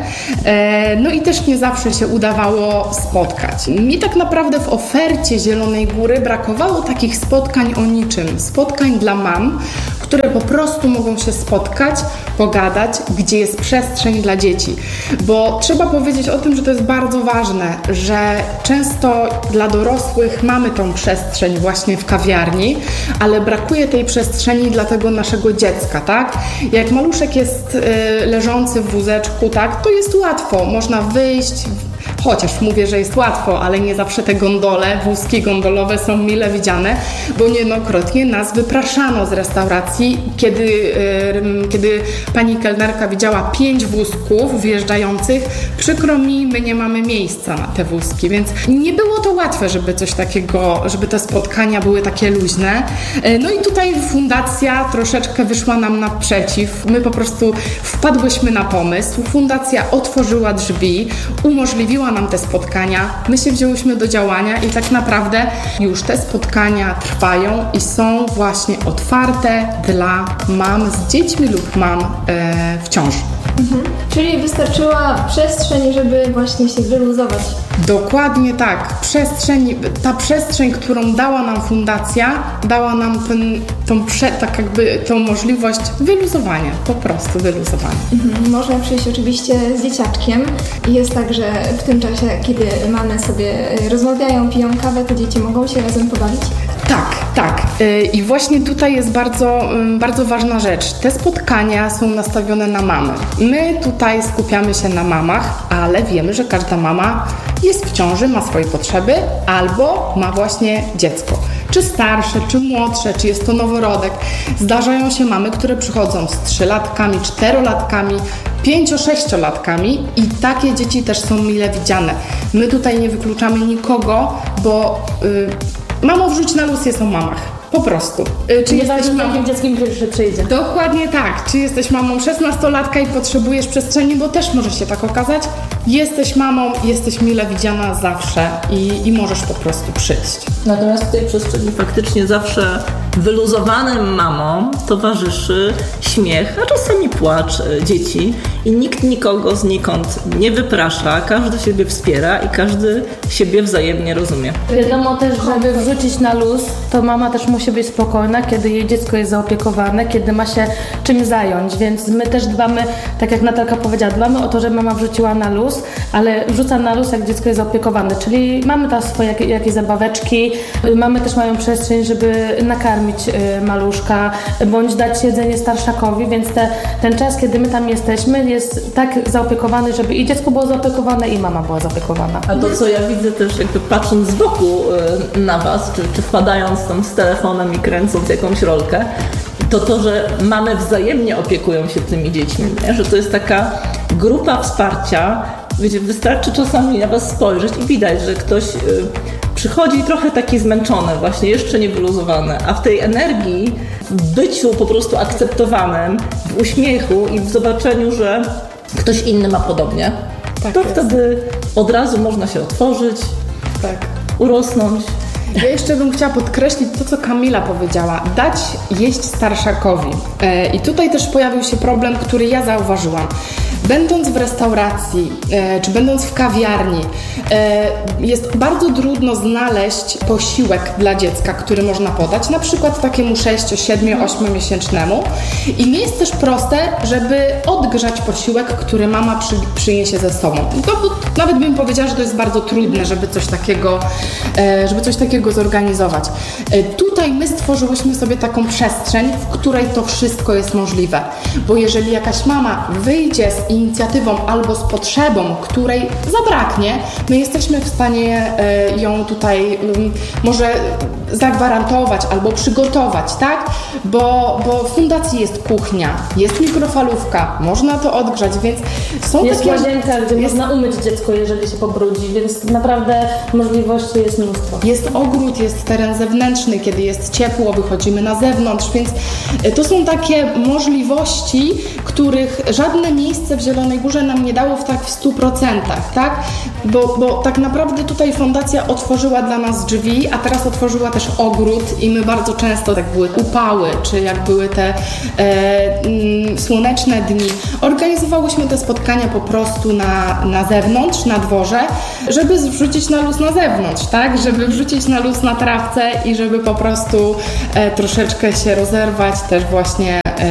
E, no i też nie zawsze zawsze się udawało spotkać. Mi tak naprawdę w ofercie Zielonej Góry brakowało takich spotkań o niczym. Spotkań dla mam, które po prostu mogą się spotkać, pogadać, gdzie jest przestrzeń dla dzieci. Bo trzeba powiedzieć o tym, że to jest bardzo ważne, że często dla dorosłych mamy tą przestrzeń właśnie w kawiarni, ale brakuje tej przestrzeni dla tego naszego dziecka, tak? Jak maluszek jest y, leżący w wózeczku, tak, to jest łatwo, można wyjść, chociaż mówię, że jest łatwo, ale nie zawsze te gondole, wózki gondolowe są mile widziane, bo niejednokrotnie nas wypraszano z restauracji, kiedy, yy, kiedy pani kelnerka widziała pięć wózków wjeżdżających. Przykro mi, my nie mamy miejsca na te wózki, więc nie było to łatwe, żeby coś takiego, żeby te spotkania były takie luźne. Yy, no i tutaj fundacja troszeczkę wyszła nam naprzeciw. My po prostu wpadłyśmy na pomysł. Fundacja otworzyła drzwi, umożliwiła nam te spotkania, my się wzięłyśmy do działania i tak naprawdę już te spotkania trwają i są właśnie otwarte dla mam z dziećmi lub mam e, w ciąży. Mhm. Czyli wystarczyła przestrzeń, żeby właśnie się wyluzować. Dokładnie tak. Przestrzeń, ta przestrzeń, którą dała nam fundacja, dała nam ten, tą, prze, tak jakby, tą możliwość wyluzowania, po prostu wyluzowania. Mhm. Można przyjść oczywiście z dzieciaczkiem i jest tak, że w tym czasie, kiedy mamy sobie rozmawiają, piją kawę, to dzieci mogą się razem pobawić? Tak, tak. I właśnie tutaj jest bardzo, bardzo ważna rzecz. Te spotkania są nastawione na mamy. My tutaj skupiamy się na mamach, ale wiemy, że każda mama jest w ciąży, ma swoje potrzeby albo ma właśnie dziecko. Czy starsze, czy młodsze, czy jest to noworodek. Zdarzają się mamy, które przychodzą z trzylatkami, czterolatkami, pięcio-sześciolatkami i takie dzieci też są mile widziane. My tutaj nie wykluczamy nikogo, bo yy, mamo wrzuć na luz jest o mamach. Po prostu. Czy nie jesteś mamą dzieckiem, który przyjdzie? Dokładnie tak. Czy jesteś mamą szesnastolatka i potrzebujesz przestrzeni, bo też może się tak okazać. Jesteś mamą, jesteś mile widziana zawsze i, i możesz po prostu przyjść. Natomiast w tej przestrzeni faktycznie zawsze wyluzowanym mamom towarzyszy śmiech, a czasami płacz dzieci i nikt nikogo znikąd nie wyprasza, każdy siebie wspiera i każdy siebie wzajemnie rozumie. Wiadomo też, żeby wrzucić na luz, to mama też musi być spokojna, kiedy jej dziecko jest zaopiekowane, kiedy ma się czym zająć, więc my też dbamy, tak jak Natalka powiedziała, dbamy o to, żeby mama wrzuciła na luz, ale wrzuca na luz, jak dziecko jest zaopiekowane, czyli mamy tam swoje jakieś, jakieś zabaweczki, mamy też mają przestrzeń, żeby nakarmić y, maluszka, bądź dać jedzenie starszakowi, więc te, ten czas, kiedy my tam jesteśmy, jest tak zaopiekowany, żeby i dziecko było zaopiekowane, i mama była zaopiekowana. A to, co ja widzę też jakby patrząc z boku y, na was, czy, czy wpadając tam z telefonem i kręcąc jakąś rolkę, to to, że mamy wzajemnie opiekują się tymi dziećmi, nie? Że to jest taka grupa wsparcia, gdzie wystarczy czasami na was spojrzeć i widać, że ktoś y, przychodzi trochę taki zmęczony, właśnie jeszcze nie wyluzowany, a w tej energii, w byciu po prostu akceptowanym, w uśmiechu i w zobaczeniu, że ktoś inny ma podobnie, tak to jest. Wtedy od razu można się otworzyć, tak. urosnąć. Ja jeszcze bym chciała podkreślić to, co Kamila powiedziała. Dać jeść starszakowi. E, I tutaj też pojawił się problem, który ja zauważyłam. Będąc w restauracji, e, czy będąc w kawiarni, e, jest bardzo trudno znaleźć posiłek dla dziecka, który można podać, na przykład takiemu sześcio-, siedmiu-, ośmiomiesięcznemu. I nie jest też proste, żeby odgrzać posiłek, który mama przy, przyniesie ze sobą. To, nawet bym powiedziała, że to jest bardzo trudne, żeby coś takiego, e, żeby coś takiego zorganizować. Tutaj my stworzyłyśmy sobie taką przestrzeń, w której to wszystko jest możliwe. Bo jeżeli jakaś mama wyjdzie z inicjatywą albo z potrzebą, której zabraknie, my jesteśmy w stanie e, ją tutaj m, może zagwarantować albo przygotować, tak? Bo, bo w fundacji jest kuchnia, jest mikrofalówka, można to odgrzać, więc są jest takie... łazienka, gdzie jest... można umyć dziecko, jeżeli się pobrudzi, więc naprawdę możliwości jest mnóstwo. Jest ogród, jest teren zewnętrzny, kiedy jest ciepło, wychodzimy na zewnątrz, więc to są takie możliwości, których żadne miejsce w Zielonej Górze nam nie dało w tak w stu procentach, tak? Bo, bo tak naprawdę tutaj fundacja otworzyła dla nas drzwi, a teraz otworzyła też ogród i my bardzo często, jak były upały, czy jak były te e, mm, słoneczne dni, organizowałyśmy te spotkania po prostu na, na zewnątrz, na dworze, żeby wrzucić na luz na zewnątrz, tak? Żeby wrzucić na luz na trawce i żeby po prostu e, troszeczkę się rozerwać też właśnie e,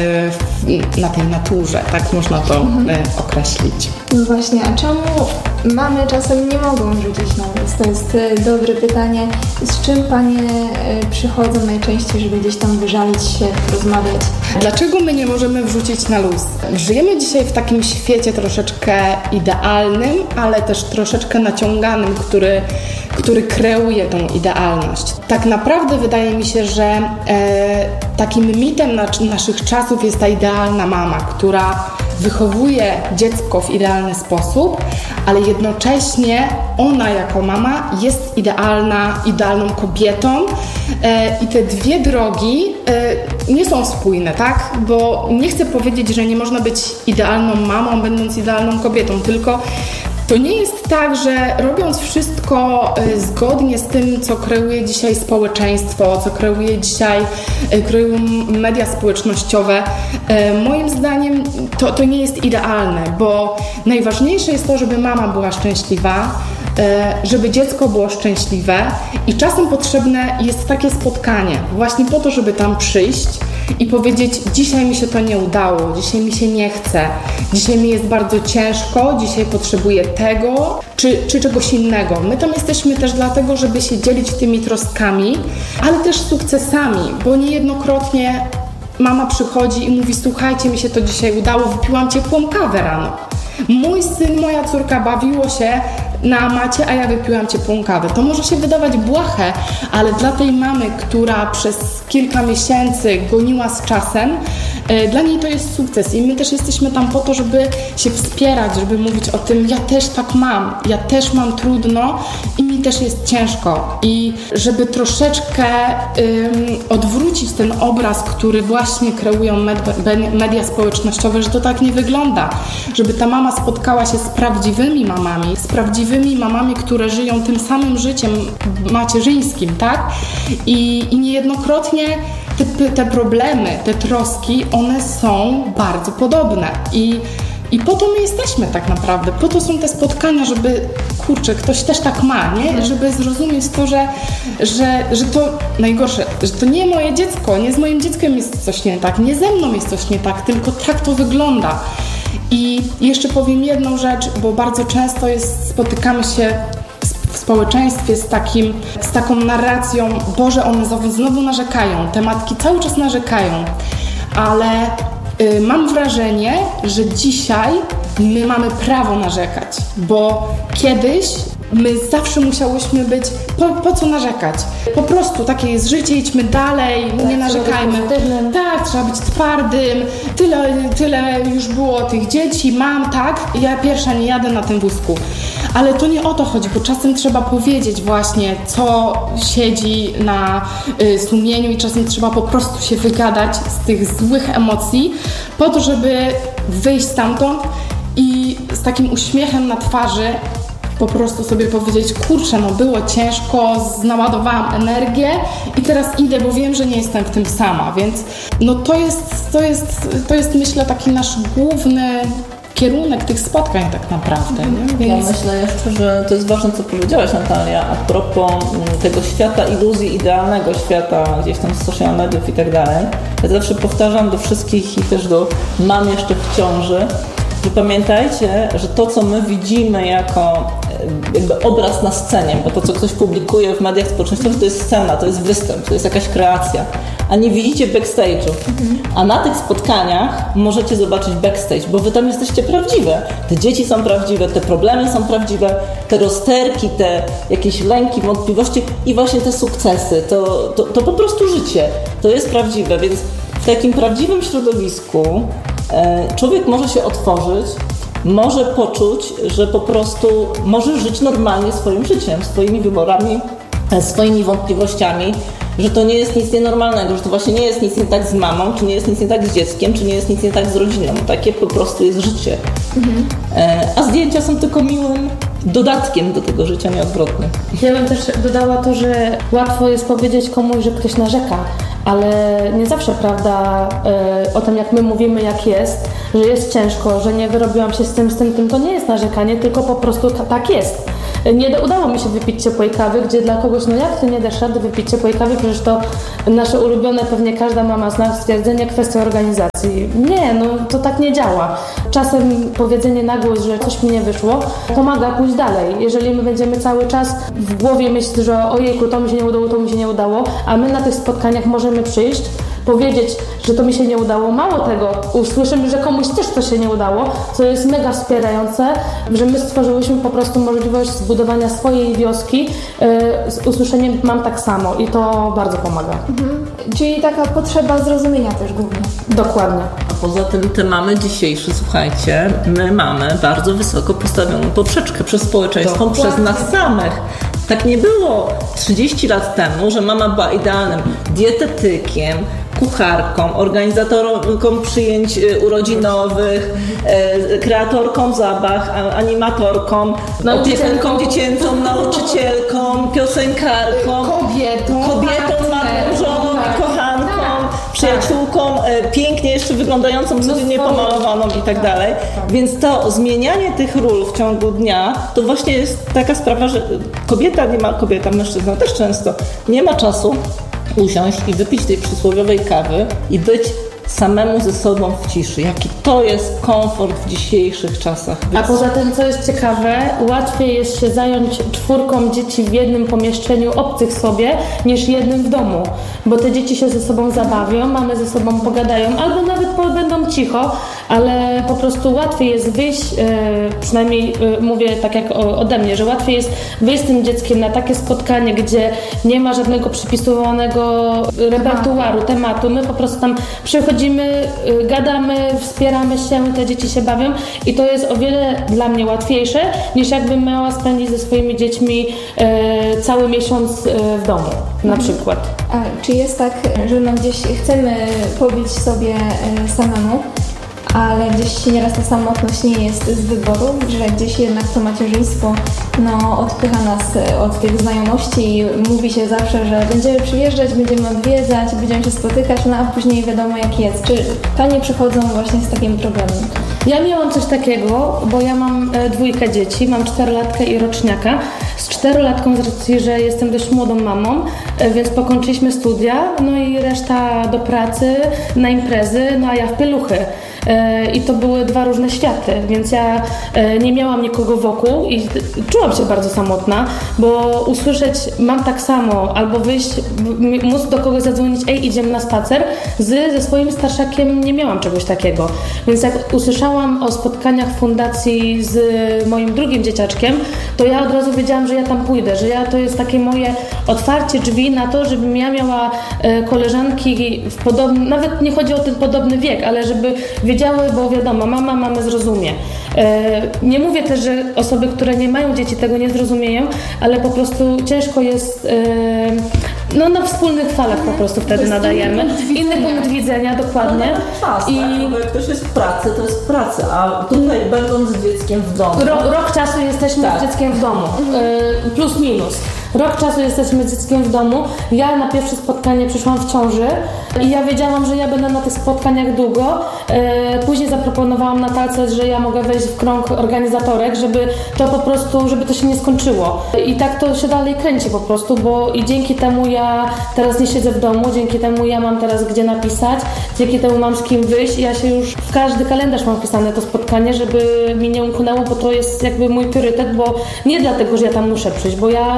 w, na tej naturze, tak można to mhm. e, określić. No właśnie, a czemu mamy czasem nie mogą wrzucić na luz? To jest e, dobre pytanie. Z czym Panie e, przychodzą najczęściej, żeby gdzieś tam wyżalić się, rozmawiać? Dlaczego my nie możemy wrzucić na luz? Żyjemy dzisiaj w takim świecie troszeczkę idealnym, ale też troszeczkę naciąganym, który, który kreuje tą idealność. Tak naprawdę wydaje mi się, że e, takim mitem na, naszych czasów jest ta idealna mama, która wychowuje dziecko w idealny sposób, ale jednocześnie ona jako mama jest idealna, idealną kobietą e, i te dwie drogi e, nie są spójne, tak? Bo nie chcę powiedzieć, że nie można być idealną mamą, będąc idealną kobietą, tylko to nie jest tak, że robiąc wszystko zgodnie z tym, co kreuje dzisiaj społeczeństwo, co kreuje dzisiaj, kreują media społecznościowe, moim zdaniem to, to nie jest idealne, bo najważniejsze jest to, żeby mama była szczęśliwa, żeby dziecko było szczęśliwe i czasem potrzebne jest takie spotkanie właśnie po to, żeby tam przyjść i powiedzieć: dzisiaj mi się to nie udało, dzisiaj mi się nie chce, dzisiaj mi jest bardzo ciężko, dzisiaj potrzebuję tego czy, czy czegoś innego. My tam jesteśmy też dlatego, żeby się dzielić tymi troskami, ale też sukcesami, bo niejednokrotnie mama przychodzi i mówi: słuchajcie, mi się to dzisiaj udało, wypiłam ciepłą kawę rano. Mój syn, moja córka bawiło się na macie, a ja wypiłam ciepłą kawę. To może się wydawać błahe, ale dla tej mamy, która przez kilka miesięcy goniła z czasem, yy, dla niej to jest sukces i my też jesteśmy tam po to, żeby się wspierać, żeby mówić o tym: ja też tak mam, ja też mam trudno i mi też jest ciężko. I żeby troszeczkę yy, odwrócić ten obraz, który właśnie kreują med- media społecznościowe, że to tak nie wygląda. Żeby ta mama spotkała się z prawdziwymi mamami, z prawdziwymi mamami, które żyją tym samym życiem macierzyńskim, tak? I, i niejednokrotnie te, te problemy, te troski, one są bardzo podobne. I I po to my jesteśmy tak naprawdę, po to są te spotkania, żeby, kurczę, ktoś też tak ma, nie? Żeby zrozumieć to, że, że, że to najgorsze, że to nie moje dziecko, nie z moim dzieckiem jest coś nie tak, nie ze mną jest coś nie tak, tylko tak to wygląda. I jeszcze powiem jedną rzecz, bo bardzo często jest, spotykamy się w społeczeństwie z, takim, z taką narracją: Boże, one znowu, znowu narzekają, te matki cały czas narzekają, ale y, mam wrażenie, że dzisiaj my mamy prawo narzekać, bo kiedyś my zawsze musiałyśmy być, po, po co narzekać? Po prostu takie jest życie, idźmy dalej, tak, nie narzekajmy. Tak, trzeba być twardym, tyle, tyle już było tych dzieci, mam, tak, ja pierwsza nie jadę na tym wózku. Ale to nie o to chodzi, bo czasem trzeba powiedzieć właśnie, co siedzi na y, sumieniu i czasem trzeba po prostu się wygadać z tych złych emocji po to, żeby wyjść stamtąd i z takim uśmiechem na twarzy po prostu sobie powiedzieć: kurczę, no było ciężko, naładowałam energię i teraz idę, bo wiem, że nie jestem w tym sama, więc no to jest, to jest, to jest myślę taki nasz główny kierunek tych spotkań tak naprawdę. Nie? Więc... Ja myślę jeszcze, że to jest ważne, co powiedziałaś, Natalia, a propos tego świata iluzji, idealnego świata, gdzieś tam z social mediów i tak dalej. Ja zawsze powtarzam do wszystkich i też do mam jeszcze w ciąży, że pamiętajcie, że to, co my widzimy jako jakby obraz na scenie, bo to, co ktoś publikuje w mediach społecznościowych, to jest scena, to jest występ, to jest jakaś kreacja. a nie widzicie backstage'u. Mhm. A na tych spotkaniach możecie zobaczyć backstage, bo wy tam jesteście prawdziwe. Te dzieci są prawdziwe, te problemy są prawdziwe, te rozterki, te jakieś lęki, wątpliwości i właśnie te sukcesy. To, to, to po prostu życie. To jest prawdziwe, więc w takim prawdziwym środowisku e, człowiek może się otworzyć, może poczuć, że po prostu może żyć normalnie swoim życiem, swoimi wyborami, swoimi wątpliwościami, że to nie jest nic nienormalnego, że to właśnie nie jest nic nie tak z mamą, czy nie jest nic nie tak z dzieckiem, czy nie jest nic nie tak z rodziną. Takie po prostu jest życie. Mhm. A zdjęcia są tylko miłym dodatkiem do tego życia, nieodwrotnym. Ja bym też dodała to, że łatwo jest powiedzieć komuś, że ktoś narzeka, ale nie zawsze prawda y, o tym, jak my mówimy, jak jest, że jest ciężko, że nie wyrobiłam się z tym, z tym, tym, to nie jest narzekanie, tylko po prostu ta, tak jest. Nie udało mi się wypić ciepłej kawy, gdzie dla kogoś, no jak ty nie dasz rady wypić ciepłej kawy, przecież to nasze ulubione, pewnie każda mama zna stwierdzenie, kwestia organizacji. Nie, no to tak nie działa. Czasem powiedzenie na głos, że coś mi nie wyszło, pomaga pójść dalej. Jeżeli my będziemy cały czas w głowie myśleć, że ojejku, to mi się nie udało, to mi się nie udało, a my na tych spotkaniach możemy przyjść, powiedzieć, że to mi się nie udało. Mało tego, usłyszymy, że komuś też to się nie udało, co jest mega wspierające, że my stworzyłyśmy po prostu możliwość zbudowania swojej wioski yy, z usłyszeniem mam tak samo i to bardzo pomaga. Mhm. Czyli taka potrzeba zrozumienia też głównie. Dokładnie. A poza tym te mamy dzisiejsze, słuchajcie, my mamy bardzo wysoko postawioną poprzeczkę przez społeczeństwo, Dokładnie. przez nas samych. Tak nie było trzydzieści lat temu, że mama była idealnym dietetykiem, kucharką, organizatorką przyjęć urodzinowych, e, kreatorką zabaw, animatorką, opiekunką dziecięcą, nauczycielką, piosenkarką, kobietą, kobietą żoną i kochanką, przyjaciółką, e, pięknie jeszcze wyglądającą, codziennie pomalowaną i tak dalej. Więc to zmienianie tych ról w ciągu dnia, to właśnie jest taka sprawa, że kobieta nie ma, kobieta, mężczyzna też często nie ma czasu usiąść i wypić tej przysłowiowej kawy i być samemu ze sobą w ciszy. Jaki to jest komfort w dzisiejszych czasach. A poza tym, co jest ciekawe, łatwiej jest się zająć czwórką dzieci w jednym pomieszczeniu obcych sobie, niż jednym w domu. Bo te dzieci się ze sobą zabawią, mamy ze sobą pogadają, albo nawet będą cicho, ale po prostu łatwiej jest wyjść, yy, przynajmniej yy, mówię tak jak o, ode mnie, że łatwiej jest wyjść z tym dzieckiem na takie spotkanie, gdzie nie ma żadnego przypisywanego repertuaru, tematu. My po prostu tam przychodzimy, yy, gadamy, wspieramy się, te dzieci się bawią i to jest o wiele dla mnie łatwiejsze, niż jakbym miała spędzić ze swoimi dziećmi yy, cały miesiąc yy, w domu, na przykład. A czy jest tak, że no gdzieś chcemy pobić sobie yy, samemu, ale gdzieś nieraz ta samotność nie jest z wyboru, że gdzieś jednak to macierzyństwo no, odpycha nas od tych znajomości i mówi się zawsze, że będziemy przyjeżdżać, będziemy odwiedzać, będziemy się spotykać, no a później wiadomo jak jest. Czy panie przychodzą właśnie z takim problemem? Ja miałam coś takiego, bo ja mam e, dwójkę dzieci, mam czterolatkę i roczniaka. Z czterolatką z racji, że jestem dość młodą mamą, e, więc pokończyliśmy studia, no i reszta do pracy, na imprezy, no a ja w pieluchy. I to były dwa różne światy, więc ja nie miałam nikogo wokół i czułam się bardzo samotna, bo usłyszeć mam tak samo, albo wyjść, móc do kogoś zadzwonić, ej, idziemy na spacer, z, ze swoim starszakiem nie miałam czegoś takiego. Więc jak usłyszałam o spotkaniach w fundacji z moim drugim dzieciaczkiem, to ja od razu wiedziałam, że ja tam pójdę, że ja to jest takie moje otwarcie drzwi na to, żebym ja miała koleżanki w podobnym, nawet nie chodzi o ten podobny wiek, ale żeby wiedziały, bo wiadomo, mama mamy zrozumie. E, nie mówię też, że osoby, które nie mają dzieci tego nie zrozumieją, ale po prostu ciężko jest e, no na wspólnych falach po prostu wtedy nadajemy. Inny punkt widzenia, dokładnie. No, czas, I tak? Bo jak ktoś jest w pracy, to jest w pracy, a tutaj będąc z dzieckiem w domu. Ro, rok czasu jesteśmy tak. z dzieckiem w domu, e, plus minus. Rok czasu jesteśmy z dzieckiem w domu. Ja na pierwsze spotkanie przyszłam w ciąży i ja wiedziałam, że ja będę na tych spotkaniach długo. E, później zaproponowałam Natalce, że ja mogę wejść w krąg organizatorek, żeby to po prostu, żeby to się nie skończyło. I tak to się dalej kręci po prostu, bo i dzięki temu ja teraz nie siedzę w domu, dzięki temu ja mam teraz gdzie napisać, dzięki temu mam z kim wyjść i ja się już w każdy kalendarz mam wpisane to spotkanie, żeby mi nie umknęło, bo to jest jakby mój priorytet, bo nie dlatego, że ja tam muszę przyjść, bo ja nie mogę się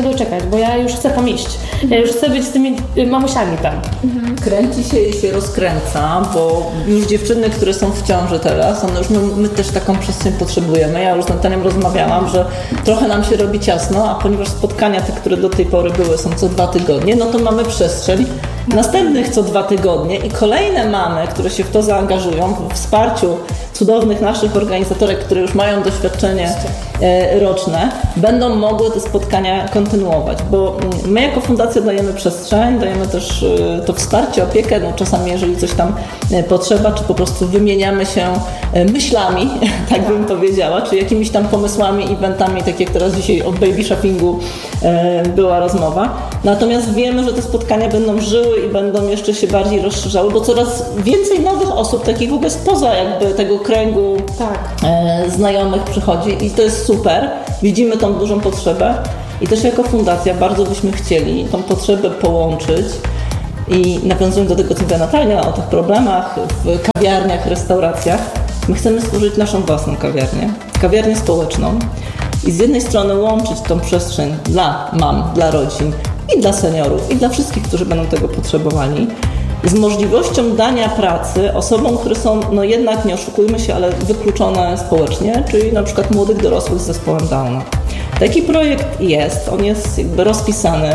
się doczekać, bo ja już chcę tam iść. Ja już chcę być z tymi mamusiami tam. Mhm. Kręci się i się rozkręca, bo już dziewczyny, które są w ciąży teraz, one już my, my też taką przestrzeń potrzebujemy. Ja już z Nataliem rozmawiałam, że trochę nam się robi ciasno, a ponieważ spotkania te, które do tej pory były, są co dwa tygodnie, no to mamy przestrzeń następnych co dwa tygodnie i kolejne mamy, które się w to zaangażują, w wsparciu cudownych naszych organizatorek, które już mają doświadczenie e, roczne, będą mogły te spotkania kontynuować, bo my jako fundacja dajemy przestrzeń, dajemy też e, to wsparcie, opiekę, no czasami jeżeli coś tam e, potrzeba, czy po prostu wymieniamy się e, myślami, tak bym powiedziała, czy jakimiś tam pomysłami, eventami, tak jak teraz dzisiaj o baby shoppingu e, była rozmowa. Natomiast wiemy, że te spotkania będą żyły i będą jeszcze się bardziej rozszerzały, bo coraz więcej nowych osób, takich w ogóle spoza jakby tego kręgu tak. e, znajomych przychodzi i to jest super. Widzimy tą dużą potrzebę i też jako fundacja bardzo byśmy chcieli tą potrzebę połączyć i nawiązując do tego, co mówiła Natalia o tych problemach w kawiarniach, restauracjach, my chcemy stworzyć naszą własną kawiarnię, kawiarnię społeczną i z jednej strony łączyć tą przestrzeń dla mam, dla rodzin i dla seniorów i dla wszystkich, którzy będą tego potrzebowali, z możliwością dania pracy osobom, które są, no jednak, nie oszukujmy się, ale wykluczone społecznie, czyli na przykład młodych dorosłych z zespołem Downa. Taki projekt jest, on jest jakby rozpisany,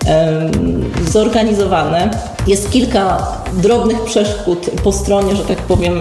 zorganizowany. Jest kilka drobnych przeszkód po stronie, że tak powiem,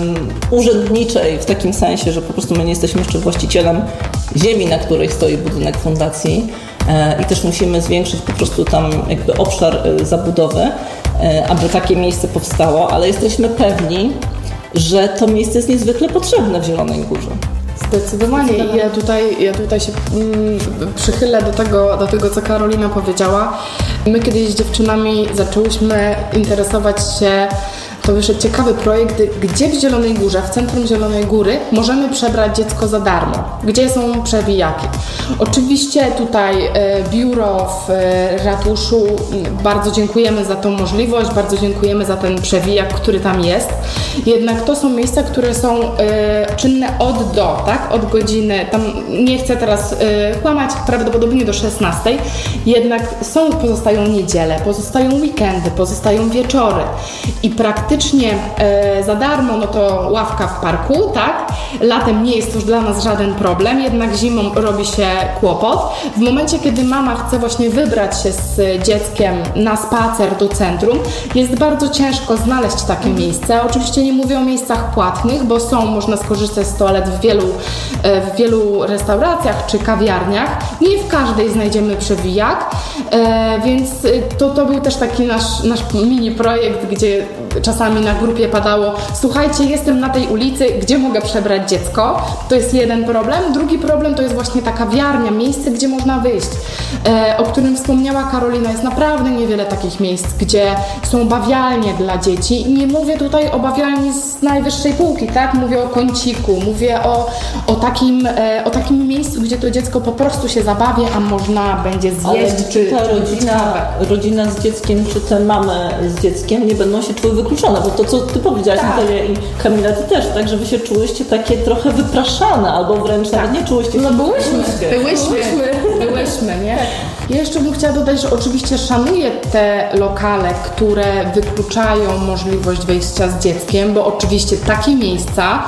urzędniczej, w takim sensie, że po prostu my nie jesteśmy jeszcze właścicielem ziemi, na której stoi budynek fundacji i też musimy zwiększyć po prostu tam jakby obszar zabudowy, aby takie miejsce powstało, ale jesteśmy pewni, że to miejsce jest niezwykle potrzebne w Zielonej Górze. Zdecydowanie. I ja tutaj, ja tutaj się mm, przychylę do tego, do tego, co Karolina powiedziała. My kiedyś z dziewczynami zaczęłyśmy interesować się, to wyszedł ciekawy projekt, gdzie w Zielonej Górze, w centrum Zielonej Góry możemy przebrać dziecko za darmo. Gdzie są przewijaki. Oczywiście tutaj e, biuro w e, ratuszu, bardzo dziękujemy za tą możliwość, bardzo dziękujemy za ten przewijak, który tam jest. Jednak to są miejsca, które są e, czynne od do, tak? Od godziny, tam nie chcę teraz e, kłamać, prawdopodobnie do szesnastej. Jednak są, pozostają niedziele, pozostają weekendy, pozostają wieczory i praktycznie Praktycznie e, za darmo, no to ławka w parku, tak? Latem nie jest to już dla nas żaden problem, jednak zimą robi się kłopot. W momencie, kiedy mama chce właśnie wybrać się z dzieckiem na spacer do centrum, jest bardzo ciężko znaleźć takie miejsce. Oczywiście nie mówię o miejscach płatnych, bo są, można skorzystać z toalet w wielu, e, w wielu restauracjach czy kawiarniach. Nie w każdej znajdziemy przewijak, e, więc to, to był też taki nasz, nasz mini projekt, gdzie czasami na grupie padało: słuchajcie, jestem na tej ulicy, gdzie mogę przebrać dziecko? To jest jeden problem. Drugi problem to jest właśnie ta kawiarnia, miejsce, gdzie można wyjść, e, o którym wspomniała Karolina. Jest naprawdę niewiele takich miejsc, gdzie są bawialnie dla dzieci. I nie mówię tutaj o bawialni z najwyższej półki, tak? Mówię o kąciku, mówię o, o, takim, e, o takim miejscu, gdzie to dziecko po prostu się zabawi, a można będzie zjeść. Ale czy ta rodzina, rodzina z dzieckiem, czy te mamy z dzieckiem nie będą się czuły wykluczone, bo to, co ty powiedziałaś, tak. Natalia i Kamila, ty też, tak, że wy się czułyście takie trochę wypraszane, albo wręcz tak. nawet nie czułyście się. No byłyśmy, byłyśmy, byłyśmy, byłyśmy, nie? Ja jeszcze bym chciała dodać, że oczywiście szanuję te lokale, które wykluczają możliwość wyjścia z dzieckiem, bo oczywiście takie miejsca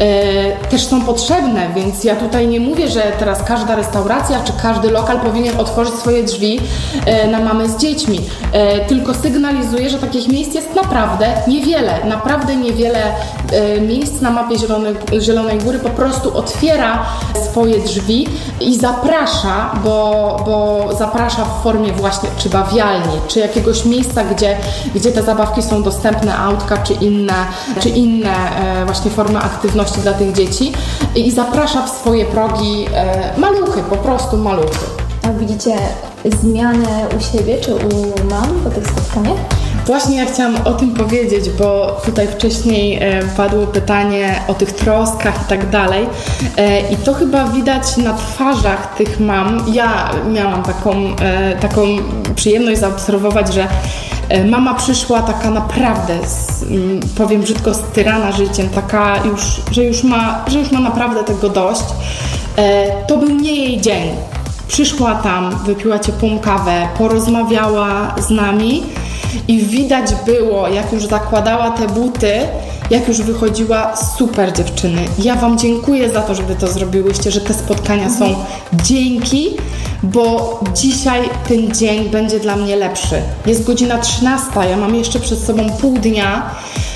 e, też są potrzebne, więc ja tutaj nie mówię, że teraz każda restauracja czy każdy lokal powinien otworzyć swoje drzwi e, na mamy z dziećmi, e, tylko sygnalizuję, że takich miejsc jest naprawdę niewiele, naprawdę niewiele e, miejsc na mapie Zielonej, Zielonej Góry po prostu otwiera swoje drzwi i zaprasza, bo, bo zaprasza w formie właśnie czy bawialni, czy jakiegoś miejsca, gdzie, gdzie te zabawki są dostępne, autka czy inne, czy inne e, właśnie formy aktywności dla tych dzieci i zaprasza w swoje progi e, maluchy, po prostu maluchy. A widzicie zmianę u siebie czy u mam po tych spotkaniach? Właśnie ja chciałam o tym powiedzieć, bo tutaj wcześniej e, padło pytanie o tych troskach i tak dalej e, i to chyba widać na twarzach tych mam. Ja miałam taką, e, taką przyjemność zaobserwować, że e, mama przyszła taka naprawdę, z, m, powiem brzydko, styrana życiem, taka już, że już ma, że już ma naprawdę tego dość. E, to był nie jej dzień. przyszła tam, wypiła ciepłą kawę, porozmawiała z nami i widać było, jak już zakładała te buty, jak już wychodziła, super dziewczyny. Ja Wam dziękuję za to, że Wy to zrobiłyście, że te spotkania są dzięki, bo dzisiaj ten dzień będzie dla mnie lepszy. Jest godzina trzynasta, ja mam jeszcze przed sobą pół dnia,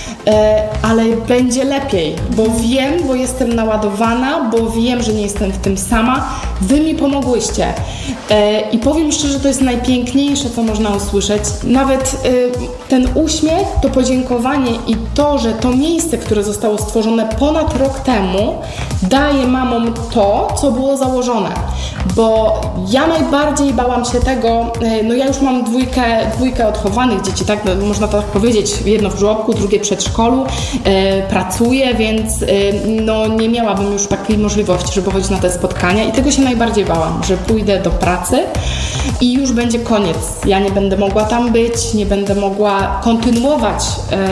ale będzie lepiej, bo wiem, bo jestem naładowana, bo wiem, że nie jestem w tym sama. Wy mi pomogłyście i powiem szczerze, to jest najpiękniejsze, co można usłyszeć. Nawet ten uśmiech, to podziękowanie i to, że to miejsce, które zostało stworzone ponad rok temu, daje mamom to, co było założone, bo ja najbardziej bałam się tego, no ja już mam dwójkę, dwójkę odchowanych dzieci, tak, no, można tak powiedzieć, jedno w żłobku, drugie w przedszkolu, e, pracuję, więc e, no nie miałabym już takiej możliwości, żeby chodzić na te spotkania i tego się najbardziej bałam, że pójdę do pracy i już będzie koniec. Ja nie będę mogła tam być, nie będę mogła kontynuować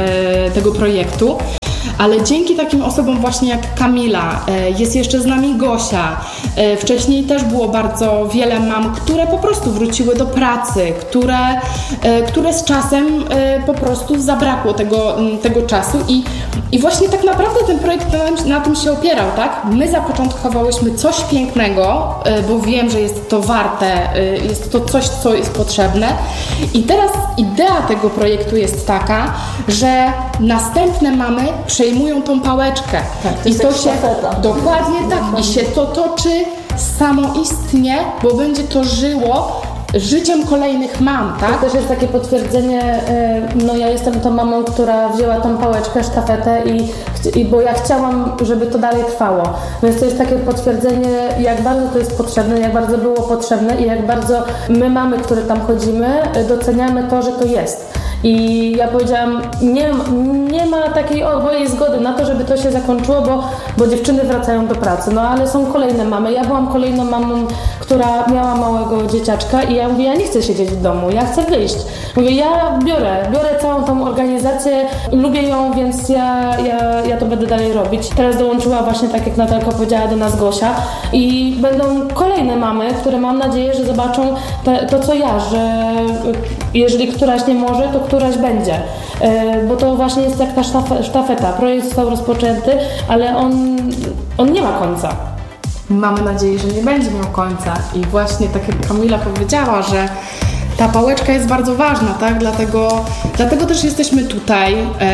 e, tego projektu. Ale dzięki takim osobom właśnie jak Kamila, jest jeszcze z nami Gosia, wcześniej też było bardzo wiele mam, które po prostu wróciły do pracy, które, które z czasem po prostu zabrakło tego, tego czasu i, i właśnie tak naprawdę ten projekt na, na tym się opierał, tak? My zapoczątkowałyśmy coś pięknego, bo wiem, że jest to warte, jest to coś, co jest potrzebne i teraz idea tego projektu jest taka, że następne mamy przejmują tą pałeczkę. Tak, to i jest to jak się sztafeta. dokładnie tak i się to toczy samoistnie, bo będzie to żyło życiem kolejnych mam, tak? To też jest takie potwierdzenie, no ja jestem tą mamą, która wzięła tą pałeczkę, sztafetę i, i bo ja chciałam, żeby to dalej trwało. Więc to jest takie potwierdzenie, jak bardzo to jest potrzebne, jak bardzo było potrzebne i jak bardzo my mamy, które tam chodzimy, doceniamy to, że to jest. I ja powiedziałam, nie, nie ma takiej mojej zgody na to, żeby to się zakończyło, bo, bo dziewczyny wracają do pracy. No ale są kolejne mamy. Ja byłam kolejną mamą, która miała małego dzieciaczka i ja mówię, ja nie chcę siedzieć w domu, ja chcę wyjść. Mówię, ja biorę, biorę całą tą organizację, lubię ją, więc ja, ja, ja to będę dalej robić. Teraz dołączyła właśnie, tak jak Natalka powiedziała, do nas Gosia i będą kolejne mamy, które mam nadzieję, że zobaczą te, to, co ja, że jeżeli któraś nie może, to któraś będzie. E, bo to właśnie jest jak ta sztafe, sztafeta. Projekt został rozpoczęty, ale on, on nie ma końca. Mamy nadzieję, że nie będzie miał końca i właśnie tak jak Kamila powiedziała, że ta pałeczka jest bardzo ważna, tak? Dlatego, dlatego też jesteśmy tutaj.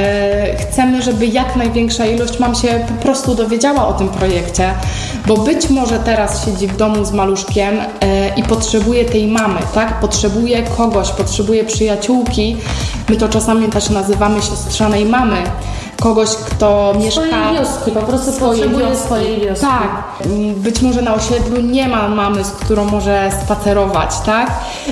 E, chcemy, żeby jak największa ilość mam się po prostu dowiedziała o tym projekcie, bo być może teraz siedzi w domu z maluszkiem e, i potrzebuje tej mamy, tak? Potrzebuje kogoś, potrzebuje przyjaciółki. My to czasami też nazywamy siostrzanej mamy. Kogoś, kto mieszka... Swojej wioski, po prostu potrzebuje wioski. swojej wioski. Tak. Być może na osiedlu nie ma mamy, z którą może spacerować, tak?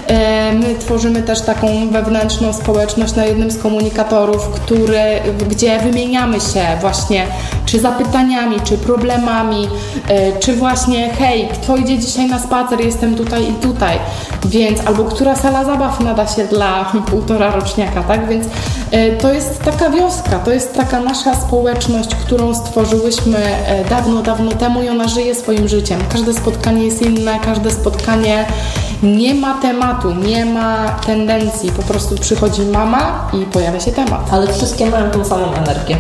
My tworzymy też taką wewnętrzną społeczność na jednym z komunikatorów, który, gdzie wymieniamy się właśnie czy zapytaniami, czy problemami, czy właśnie hej, kto idzie dzisiaj na spacer, jestem tutaj i tutaj, więc albo która sala zabaw nada się dla półtora roczniaka, tak? Więc to jest taka wioska, to jest taka nasza społeczność, którą stworzyłyśmy dawno, dawno temu i ona żyje swoim życiem. Każde spotkanie jest inne, każde spotkanie nie ma tematu, nie ma tendencji, po prostu przychodzi mama i pojawia się temat. Ale wszystkie mają tą samą energię.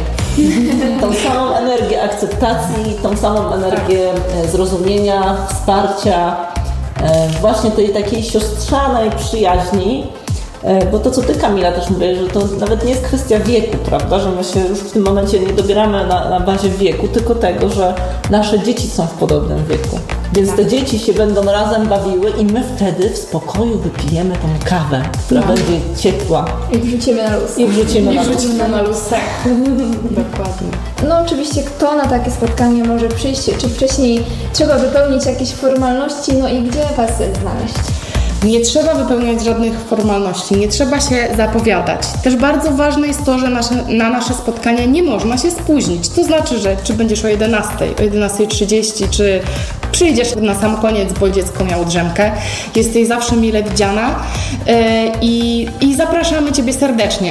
Tą samą energię akceptacji, tą samą energię zrozumienia, wsparcia, właśnie tej takiej siostrzanej przyjaźni. Bo to, co Ty, Kamila, też mówisz, że to nawet nie jest kwestia wieku, prawda, że my się już w tym momencie nie dobieramy na, na bazie wieku, tylko tego, że nasze dzieci są w podobnym wieku. Więc te dzieci się będą razem bawiły i my wtedy w spokoju wypijemy tą kawę, która no. będzie ciepła. I wrzucimy na luz. I wrzucimy, I na, wrzucimy na luz. Tak. Dokładnie. No oczywiście, kto na takie spotkanie może przyjść, czy wcześniej trzeba wypełnić jakieś formalności, no i gdzie Was znaleźć? Nie trzeba wypełniać żadnych formalności, nie trzeba się zapowiadać. Też bardzo ważne jest to, że nasze, na nasze spotkania nie można się spóźnić. To znaczy, że czy będziesz o jedenastej, o jedenastej trzydzieści, czy przyjdziesz na sam koniec, bo dziecko miało drzemkę. Jesteś zawsze mile widziana yy, i, i zapraszamy Ciebie serdecznie.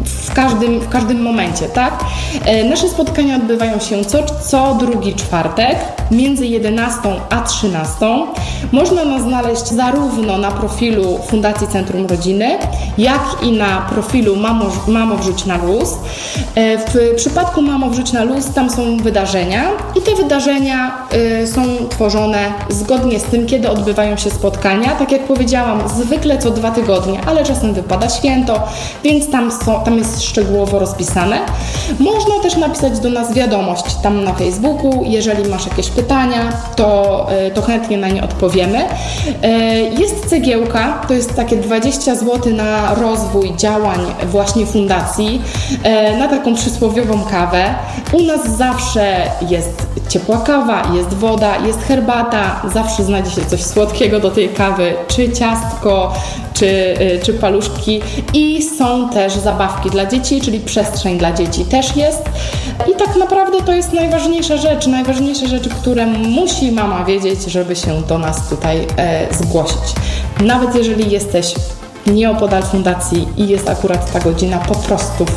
w każdym, w każdym momencie, tak? Nasze spotkania odbywają się co, co drugi czwartek między jedenastą a trzynastą. Można nas znaleźć zarówno na profilu Fundacji Centrum Rodziny, jak i na profilu Mamo, Mamo Wrzuć na Luz. W przypadku Mamo Wrzuć na Luz tam są wydarzenia i te wydarzenia y, są tworzone zgodnie z tym, kiedy odbywają się spotkania. Tak jak powiedziałam, zwykle co dwa tygodnie, ale czasem wypada święto, więc tam, są, tam jest szczegółowo rozpisane. Można też napisać do nas wiadomość tam na Facebooku. Jeżeli masz jakieś pytania, to, y, to chętnie na nie odpowiemy. Y, jest cegiełka, to jest takie dwadzieścia złotych na rozwój działań właśnie fundacji, y, na taką przysłowiową kawę. U nas zawsze jest ciepła kawa, jest woda, jest herbata, zawsze znajdzie się coś słodkiego do tej kawy, czy ciastko, czy, czy paluszki i są też zabawki dla dzieci, czyli przestrzeń dla dzieci też jest. I tak naprawdę to jest najważniejsza rzecz, najważniejsze rzeczy, które musi mama wiedzieć, żeby się do nas tutaj e, zgłosić. Nawet jeżeli jesteś nieopodal fundacji i jest akurat ta godzina, po prostu